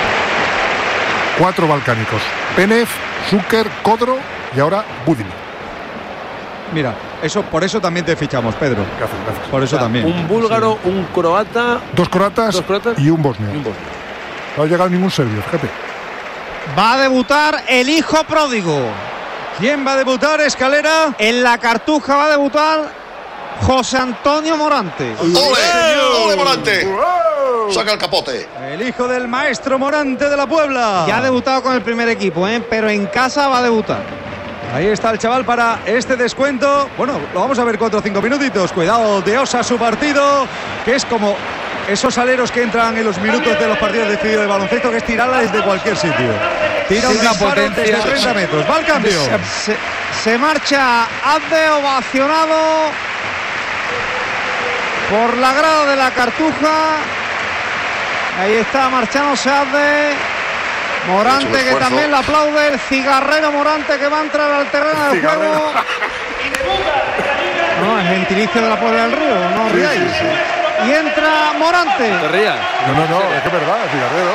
4 balcánicos. Penev, Zucker, Codro y ahora Budimir. Mira, por eso también te fichamos, Pedro. Gracias. Por eso también. Un búlgaro, un croata. Dos croatas y un bosnio. No ha llegado ningún serbio, fíjate. Va a debutar el hijo pródigo. ¿Quién va a debutar, Escalera? En la Cartuja va a debutar José Antonio Morante. ¡Ole, Morante! Saca el capote. El hijo del maestro Morante de la Puebla. Ya ha debutado con el primer equipo, pero en casa va a debutar. Ahí está el chaval para este descuento. Bueno, lo vamos a ver 4 o 5 minutitos. Cuidado, De Osa, su partido, que es como esos aleros que entran en los minutos de los partidos decididos de baloncesto, que es tirarla desde cualquier sitio. Tira una potencia desde 30 metros. Va al cambio. Se marcha Abde, ovacionado por la grada de la Cartuja. Ahí está marchándose Abde. Morante, que también le aplaude. El cigarrero Morante, que va a entrar al terreno del juego. No, es gentilicio de la Puebla del Río, no riáis. Y entra Morante. ¿Te rías? No, es que es verdad, el cigarrero.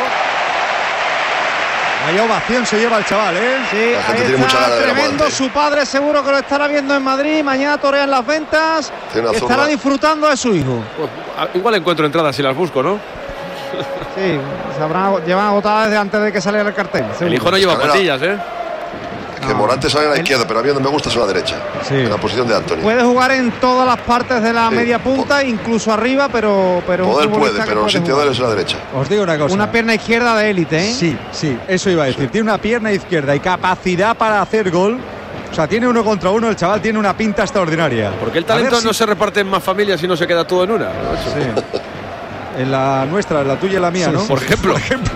Hay ovación, se lleva el chaval, ¿eh? Sí, ahí está tremendo. Su padre seguro que lo estará viendo en Madrid. Mañana torean las ventas. Estará disfrutando de su hijo. Pues, igual encuentro entradas si las busco, ¿no? Sí, llevan agotadas desde antes de que saliera el cartel. El hijo no lleva patillas, ¿eh? Que Morante sale a la izquierda, pero a mí donde me gusta es a la derecha. Sí. En la posición de Anthony. Puede jugar en todas las partes de la media punta, incluso arriba, pero poder puede, pero el sitio de él es a la derecha. Os digo una cosa. Una pierna izquierda de élite, ¿eh? Sí, eso iba a decir. Tiene una pierna izquierda y capacidad para hacer gol. O sea, tiene 1 contra 1, el chaval tiene una pinta extraordinaria. Porque el talento no se reparte en más familias y no se queda todo en una. Sí. En la nuestra, en la tuya y la mía, ¿no? Por ejemplo.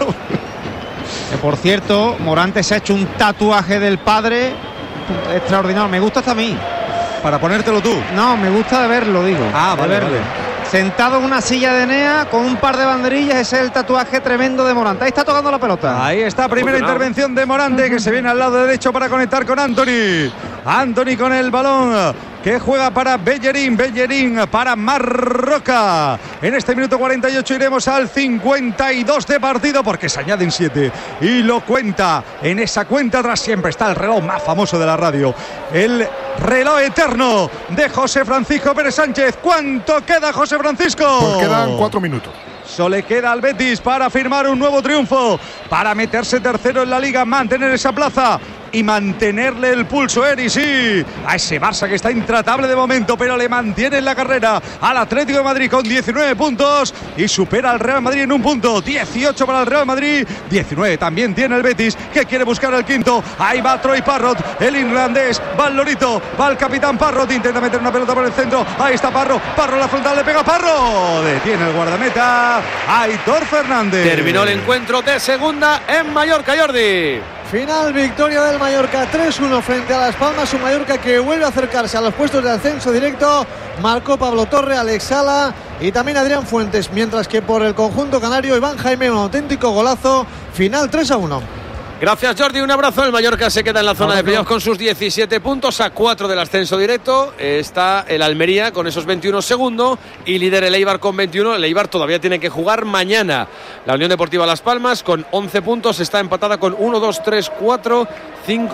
Que por cierto, Morante se ha hecho un tatuaje del padre extraordinario. Me gusta hasta a mí. ¿Para ponértelo tú? No, me gusta de verlo, digo. Vale. Sentado en una silla de Enea con un par de banderillas, ese es el tatuaje tremendo de Morante. Ahí está tocando la pelota. Ahí está, primera intervención de Morante, que se viene al lado derecho para conectar con Anthony. Anthony con el balón, que juega para Bellerín para Marroca. En este minuto 48 iremos al 52 de partido, porque se añaden 7 y lo cuenta. En esa cuenta atrás siempre está el reloj más famoso de la radio, el reloj eterno de José Francisco Pérez Sánchez. ¿Cuánto queda, José Francisco? Pues quedan 4 minutos. Solo le queda al Betis para firmar un nuevo triunfo, para meterse tercero en la Liga, mantener esa plaza y mantenerle el pulso, Eri, sí, a ese Barça que está intratable de momento, pero le mantiene en la carrera al Atlético de Madrid con 19 puntos y supera al Real Madrid en 1 punto. 18 para el Real Madrid, 19 también tiene el Betis, que quiere buscar el quinto. Ahí va Troy Parrott, el irlandés, va el Lorito, va el capitán Parrott, intenta meter una pelota por el centro. Ahí está Parro en la frontal, le pega Parro, detiene el guardameta Aitor Fernández. Terminó el encuentro de segunda en Mallorca, Jordi. Final, victoria del Mallorca 3-1 frente a Las Palmas. Un Mallorca que vuelve a acercarse a los puestos de ascenso directo. Marcó Pablo Torre, Alex Sala y también Adrián Fuentes. Mientras que por el conjunto canario, Iván Jaime, un auténtico golazo. Final 3-1. Gracias, Jordi, un abrazo. El Mallorca se queda en la zona de playoff con sus 17 puntos, a 4 del ascenso directo. Está el Almería con esos 21 segundo y líder el Eibar con 21. El Eibar todavía tiene que jugar mañana. La Unión Deportiva Las Palmas con 11 puntos está empatada con 1, 2, 3, 4, 5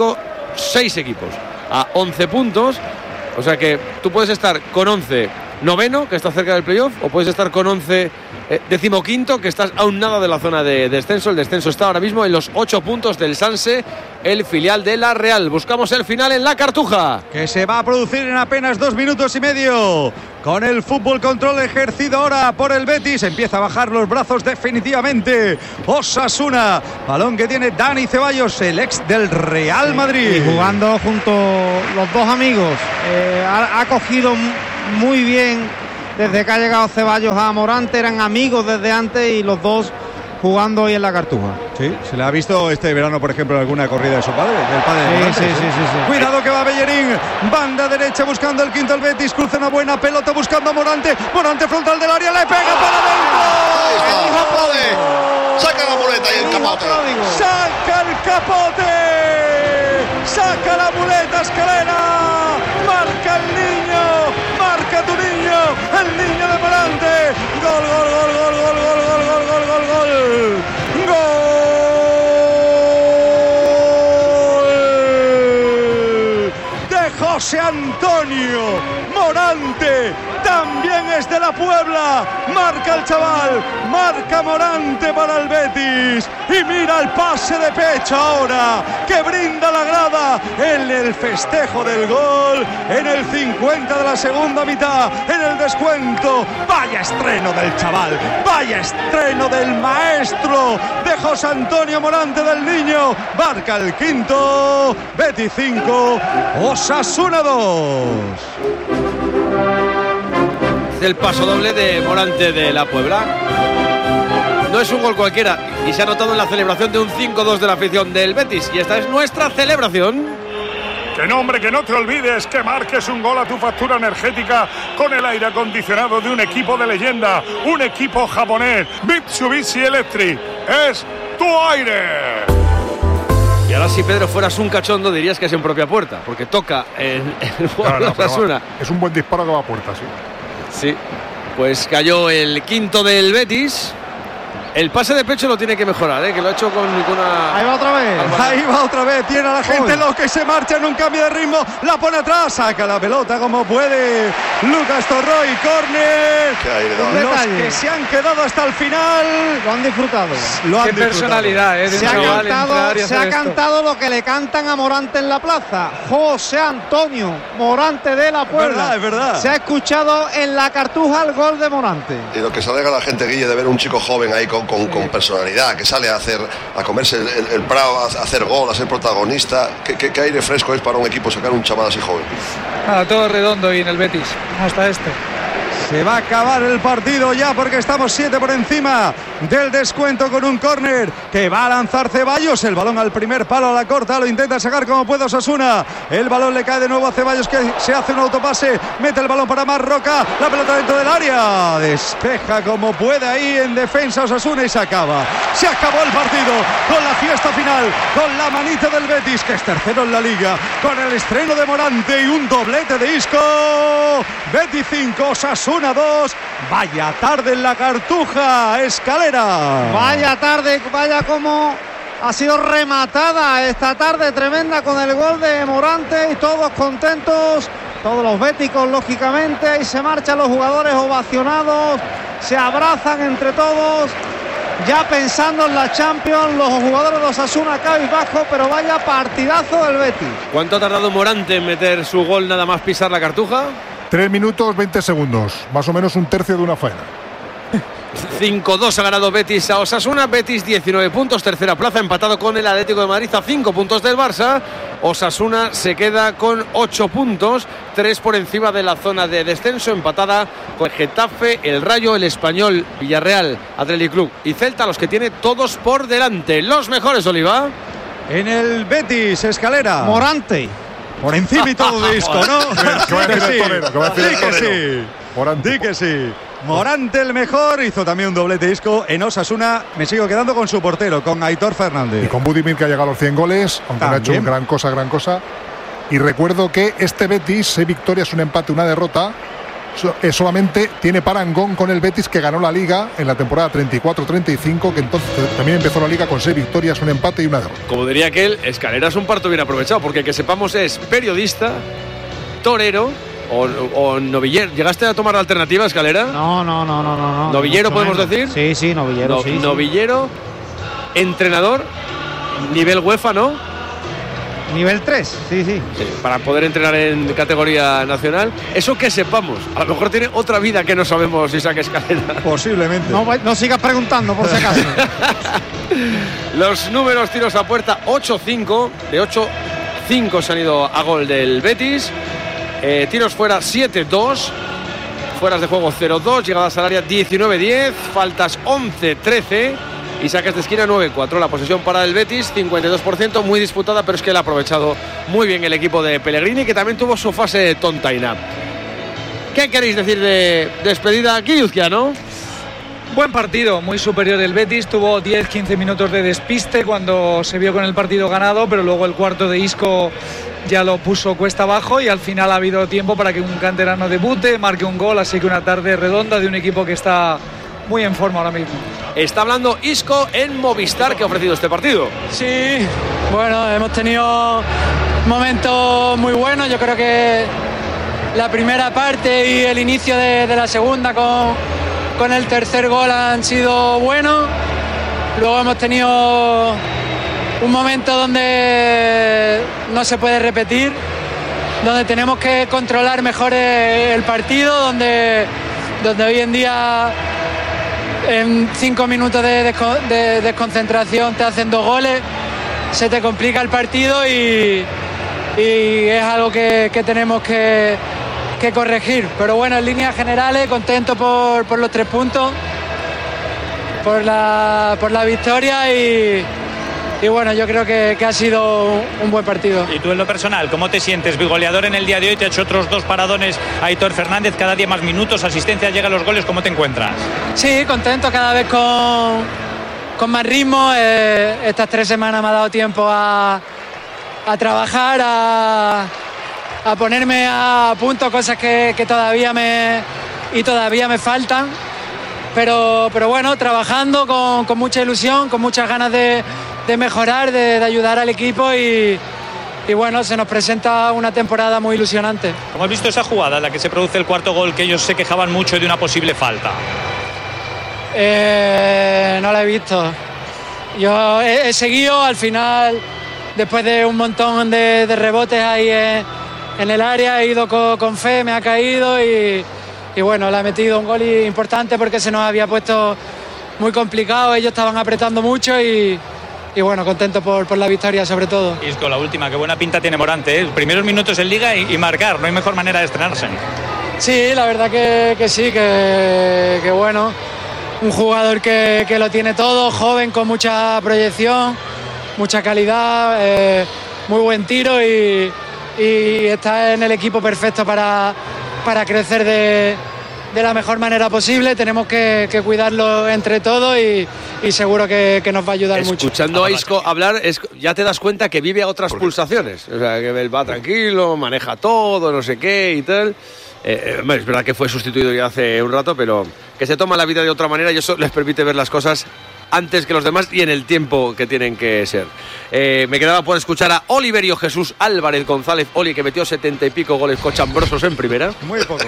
6 equipos a 11 puntos. O sea que tú puedes estar con 11 noveno, que está cerca del playoff, o puedes estar con 11 decimoquinto, que estás aún nada de la zona de descenso. El descenso está ahora mismo en los 8 puntos del Sanse, el filial de la Real. Buscamos el final en la Cartuja, que se va a producir en apenas 2 minutos y medio. Con el fútbol control ejercido ahora por el Betis, empieza a bajar los brazos definitivamente Osasuna. Balón que tiene Dani Ceballos, el ex del Real Madrid. Y jugando junto los dos amigos. Ha cogido muy bien desde que ha llegado Ceballos a Morante. Eran amigos desde antes y los dos jugando hoy en la Cartuja. Sí, se le ha visto este verano, por ejemplo, en alguna corrida de su padre, del padre de Morante. Sí. Cuidado que va Bellerín, banda derecha buscando el quinto el Betis, cruza una buena pelota buscando a Morante, Morante frontal del área, le pega para adentro. Saca la muleta y el capote. Saca el capote. Saca la muleta Escalera. Marca el niño. Marca tu niño. El niño de Morante. Gol, gol, gol, gol, gol, gol, gol, gol, gol, gol, gol. Gol de José Antonio Morante. También es de la Puebla. Marca el chaval. Marca Morante para el Betis. Y mira el pase de pecho ahora que brinda la grada en el festejo del gol. En el 50 de la segunda mitad. En el descuento. Vaya estreno del chaval. Vaya estreno del maestro de José Antonio Morante, del niño. Marca el quinto. Betis 5. Osasuna 2. El paso doble de Morante de la Puebla. No es un gol cualquiera y se ha notado en la celebración de un 5-2 de la afición del Betis. Y esta es nuestra celebración. Que no, hombre, que no te olvides que marques un gol a tu factura energética con el aire acondicionado de un equipo de leyenda, un equipo japonés, Mitsubishi Electric. Es tu aire. Y ahora, si Pedro fueras un cachondo, dirías que es en propia puerta, porque toca en el juego de Osasuna. Es un buen disparo que va a puerta, sí. Sí, pues cayó el quinto del Betis. El pase de pecho lo tiene que mejorar, que lo ha hecho con una... Ahí va otra vez, tiene a la gente loca y se marcha en un cambio de ritmo, la pone atrás, saca la pelota como puede Lucas Torroy, córner. Los que se han quedado hasta el final lo han disfrutado. Qué personalidad, Se ha cantado lo que le cantan a Morante en la plaza. José Antonio Morante de la Puebla. Es verdad. Se ha escuchado en la Cartuja el gol de Morante. Y lo que se alegra la gente, Guille, de ver un chico joven ahí con personalidad, que sale a comerse el prado, a hacer gol, a ser protagonista. ¿Qué aire fresco es para un equipo sacar un chaval así joven? Todo redondo y en el Betis, hasta este. Se va a acabar el partido ya porque estamos 7 por encima del descuento con un córner que va a lanzar Ceballos. El balón al primer palo, a la corta, lo intenta sacar como puede Osasuna. El balón le cae de nuevo a Ceballos, que se hace un autopase, mete el balón para Marroca, la pelota dentro del área, despeja como puede ahí en defensa Osasuna y se acaba. Se acabó el partido con la fiesta final, con la manita del Betis, que es tercero en la liga, con el estreno de Morante y un doblete de Isco. Betis 5, Osasuna 2. Vaya tarde en la Cartuja, Escalera. Vaya tarde, vaya como ha sido rematada esta tarde tremenda con el gol de Morante y todos contentos, todos los béticos lógicamente, y se marchan los jugadores ovacionados, se abrazan entre todos, ya pensando en la Champions, los jugadores de Osasuna cabizbajo, pero vaya partidazo del Betis. ¿Cuánto ha tardado Morante en meter su gol nada más pisar la Cartuja? 3 minutos 20 segundos, más o menos un tercio de una faena. 5-2 ha ganado Betis a Osasuna. Betis 19 puntos, tercera plaza, empatado con el Atlético de Madrid a 5 puntos del Barça. Osasuna se queda con 8 puntos, 3 por encima de la zona de descenso, empatada con el Getafe, el Rayo, el Español, Villarreal, Athletic Club y Celta, los que tiene todos por delante. Los mejores, Oliva. En el Betis, Escalera. Morante. Por encima y todo de Isco, ¿no? Di que sí. Morante el mejor, hizo también un doblete Isco. En Osasuna me sigo quedando con su portero, con Aitor Fernández. Y con Budimir, que ha llegado a los 100 goles, aunque no ha hecho gran cosa. Y recuerdo que este Betis, 6 victorias, un empate, una derrota, solamente tiene parangón con el Betis, que ganó la Liga en la temporada 34-35, que entonces también empezó la Liga con 6 victorias, un empate y una derrota. Como diría aquel, Escalera es un parto bien aprovechado, porque que sepamos es periodista, torero o novillero. ¿Llegaste a tomar la alternativa, Escalera? No. ¿Novillero podemos decir? Sí, novillero. Sí. Novillero, entrenador, nivel UEFA, ¿no? Nivel 3, sí. Para poder entrenar en categoría nacional. Eso que sepamos. A lo mejor tiene otra vida que no sabemos, Isaac Escalera. Posiblemente. No sigas preguntando, por si acaso. Los números: tiros a puerta 8-5. De 8-5 se han ido a gol del Betis. Tiros fuera 7-2. Fueras de juego 0-2. Llegadas al área 19-10. Faltas 11-13. Y saques de esquina 9-4. La posesión para el Betis, 52%, muy disputada, pero es que la ha aprovechado muy bien el equipo de Pellegrini, que también tuvo su fase tontaina. ¿Qué queréis decir de despedida aquí, Uzquiano? Buen partido, muy superior el Betis. Tuvo 10-15 minutos de despiste cuando se vio con el partido ganado, pero luego el cuarto de Isco ya lo puso cuesta abajo y al final ha habido tiempo para que un canterano debute, marque un gol, así que una tarde redonda de un equipo que está muy en forma ahora mismo. Está hablando Isco en Movistar, que ha ofrecido este partido. Sí, bueno, hemos tenido momentos muy buenos. Yo creo que la primera parte y el inicio de la segunda con el tercer gol han sido buenos. Luego hemos tenido un momento donde no se puede repetir, donde tenemos que controlar mejor el partido, donde hoy en día en 5 minutos de desconcentración te hacen 2 goles, se te complica el partido y es algo que tenemos que corregir. Pero bueno, en líneas generales, contento por los 3 puntos, por la victoria y bueno, yo creo que ha sido un buen partido. Y tú en lo personal, ¿cómo te sientes? Goleador en el día de hoy, te ha hecho otros 2 paradones Aitor Fernández, cada día más minutos, asistencia, llegan los goles, ¿cómo te encuentras? Sí, contento, cada vez con más ritmo. Estas 3 semanas me ha dado tiempo a trabajar, a ponerme a punto cosas que todavía me faltan. Pero bueno, trabajando con mucha ilusión, con muchas ganas de mejorar, de ayudar al equipo y bueno, se nos presenta una temporada muy ilusionante. ¿Cómo has visto esa jugada en la que se produce el cuarto gol, que ellos se quejaban mucho de una posible falta? No la he visto. Yo he seguido, al final, después de un montón de rebotes ahí en el área, he ido con fe, me ha caído y bueno, le ha metido un gol importante porque se nos había puesto muy complicado, ellos estaban apretando mucho y bueno, contento por la victoria sobre todo. Isco, la última, qué buena pinta tiene Morante, ¿eh? Primeros minutos en Liga y marcar, no hay mejor manera de estrenarse. Sí, la verdad que sí, que bueno, un jugador que lo tiene todo, joven, con mucha proyección, mucha calidad, muy buen tiro y está en el equipo perfecto para crecer de la mejor manera posible. Tenemos que cuidarlo entre todos y seguro que nos va a ayudar mucho. Escuchando a Isco hablar, ya te das cuenta que vive a otras pulsaciones. O sea, que él va tranquilo, maneja todo, no sé qué y tal. Es verdad que fue sustituido ya hace un rato, pero que se toma la vida de otra manera y eso les permite ver las cosas antes que los demás y en el tiempo que tienen que ser. Me quedaba por escuchar a Oliverio Jesús Álvarez González Oli, que metió 70 y pico goles cochambrosos en primera. Muy pocos.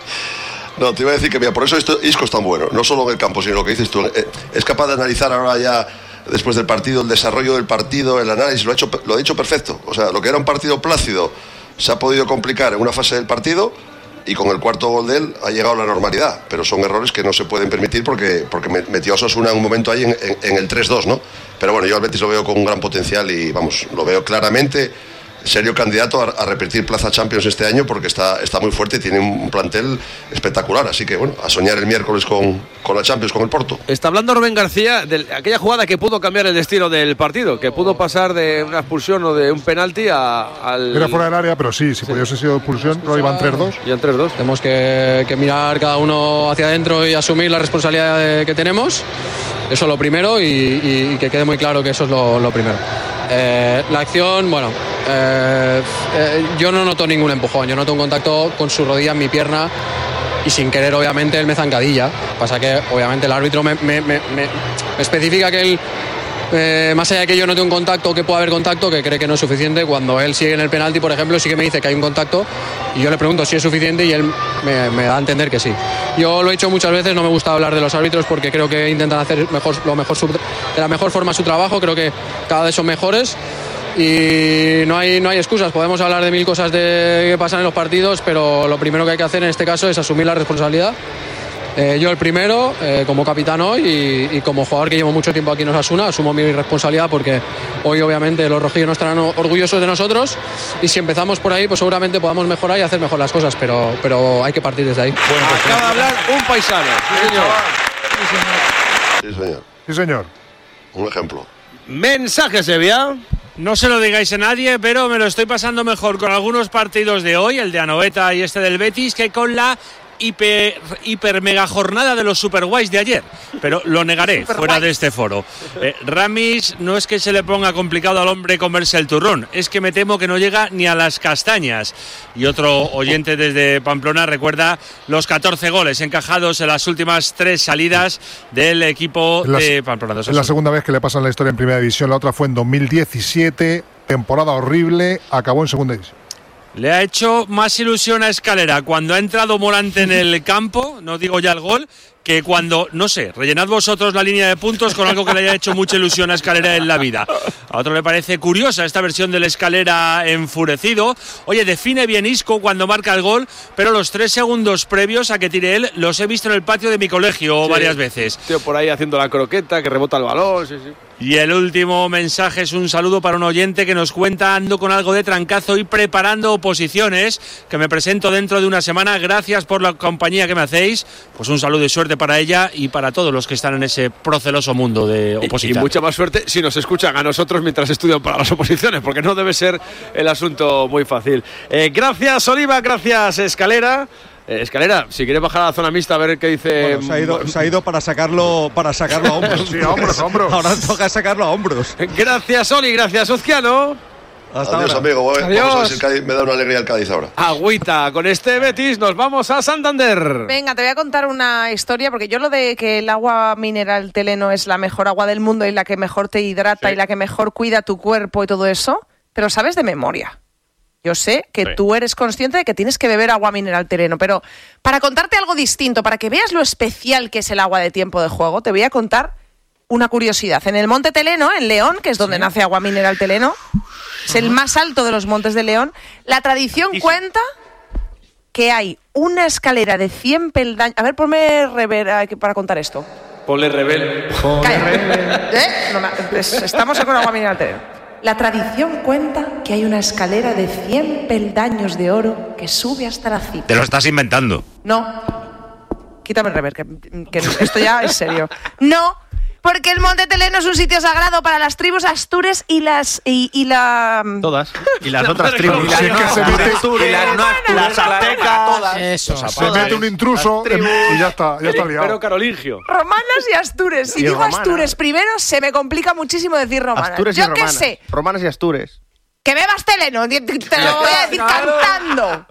No, te iba a decir que mira, por eso Isco es tan bueno, no solo en el campo, sino lo que dices tú. Es capaz de analizar ahora ya, después del partido, el desarrollo del partido, el análisis, lo ha hecho perfecto. O sea, lo que era un partido plácido se ha podido complicar en una fase del partido y con el cuarto gol de él ha llegado a la normalidad. Pero son errores que no se pueden permitir porque metió a Osasuna en un momento ahí en el 3-2, ¿no? Pero bueno, yo al Betis lo veo con un gran potencial y vamos, lo veo claramente serio candidato a repetir plaza Champions este año porque está muy fuerte y tiene un plantel espectacular, así que bueno, a soñar el miércoles con la Champions, con el Porto. Está hablando Rubén García de aquella jugada que pudo cambiar el destino del partido, que pudo pasar de una expulsión o de un penalti al... Era fuera del área, pero sí, si pudiese haber sido expulsión, no iban 3-2. Iban 3-2. Tenemos que mirar cada uno hacia adentro y asumir la responsabilidad que tenemos. Eso es lo primero y que quede muy claro que eso es lo primero. La acción, bueno, yo no noto ningún empujón, yo noto un contacto con su rodilla en mi pierna y sin querer obviamente él me zancadilla. Pasa que obviamente el árbitro me especifica que él, más allá de que yo no tenga un contacto o que pueda haber contacto, que cree que no es suficiente, cuando él sigue en el penalti, por ejemplo, sí que me dice que hay un contacto y yo le pregunto si es suficiente y él me da a entender que sí. Yo lo he dicho muchas veces, no me gusta hablar de los árbitros porque creo que intentan hacer de la mejor forma su trabajo, creo que cada vez son mejores y no hay excusas. Podemos hablar de mil cosas que pasan en los partidos, pero lo primero que hay que hacer en este caso es asumir la responsabilidad. Yo el primero, como capitán hoy y como jugador que llevo mucho tiempo aquí en Osasuna, asumo mi responsabilidad porque hoy obviamente los rojillos no estarán orgullosos de nosotros y si empezamos por ahí pues seguramente podamos mejorar y hacer mejor las cosas, pero hay que partir desde ahí. Bueno, pues acaba de hablar un paisano. Sí, señor. Sí, señor. Sí, señor. Un ejemplo. Mensaje, Sevilla. No se lo digáis a nadie, pero me lo estoy pasando mejor con algunos partidos de hoy, el de Anoeta y este del Betis, que con la hiper mega jornada de los super guays de ayer, pero lo negaré fuera de este foro. Ramis, no es que se le ponga complicado al hombre comerse el turrón, es que me temo que no llega ni a las castañas. Y otro oyente desde Pamplona recuerda los 14 goles encajados en las últimas 3 salidas del equipo de Pamplona. Es la segunda vez que le pasa en la historia en Primera División, la otra fue en 2017, temporada horrible, acabó en Segunda División. Le ha hecho más ilusión a Escalera cuando ha entrado Morante en el campo, no digo ya el gol, que cuando, no sé, rellenad vosotros la línea de puntos con algo que le haya hecho mucha ilusión a Escalera en la vida. A otro le parece curiosa esta versión del Escalera enfurecido. Oye, define bien Isco cuando marca el gol, pero los 3 segundos previos a que tire él los he visto en el patio de mi colegio varias veces. Tío, por ahí haciendo la croqueta, que rebota el balón, sí. Y el último mensaje es un saludo para un oyente que nos cuenta: ando con algo de trancazo y preparando oposiciones, que me presento dentro de una semana. Gracias por la compañía que me hacéis. Pues un saludo y suerte para ella y para todos los que están en ese proceloso mundo de oposición. Y mucha más suerte si nos escuchan a nosotros mientras estudian para las oposiciones, porque no debe ser el asunto muy fácil. Gracias, Oliva, gracias, Escalera. Escalera, si quieres bajar a la zona mixta a ver qué dice. Bueno, se ha ido para sacarlo a hombros. Sí, a hombros. Ahora toca sacarlo a hombros. Gracias, Oli, gracias, Uzquiano. Adiós, amigo. Adiós. Vamos a ver si el Cádiz me da una alegría el Cádiz ahora. Agüita, con este Betis nos vamos a Santander. Venga, te voy a contar una historia, porque yo lo de que el agua mineral Teleno es la mejor agua del mundo y la que mejor te hidrata y la que mejor cuida tu cuerpo y todo eso, pero sabes de memoria. Yo sé que tú eres consciente de que tienes que beber agua mineral Teleno, pero para contarte algo distinto, para que veas lo especial que es el agua de tiempo de juego, te voy a contar una curiosidad. En el Monte Teleno, en León, que es donde nace agua mineral Teleno, es el más alto de los montes de León, la tradición cuenta que hay una escalera de 100 peldaños. A ver, ponme rever para contar esto. Ponle rebel. Estamos con agua mineral Teleno. La tradición cuenta que hay una escalera de 100 peldaños de oro que sube hasta la cima. Te lo estás inventando. No. Quítame el rever, que esto ya es serio. No, porque el Monte Teleno es un sitio sagrado para las tribus astures y las... Todas. Y las otras tribus. Y las aztecas. Todas. Eso. Se mete un intruso y ya está liado. Pero carolingio. Romanas y astures. Si digo romanas. Astures primero, se me complica muchísimo decir romanas. Astures yo y romanas. Qué sé. Romanas y astures. Que bebas Teleno, te lo voy a decir cantando.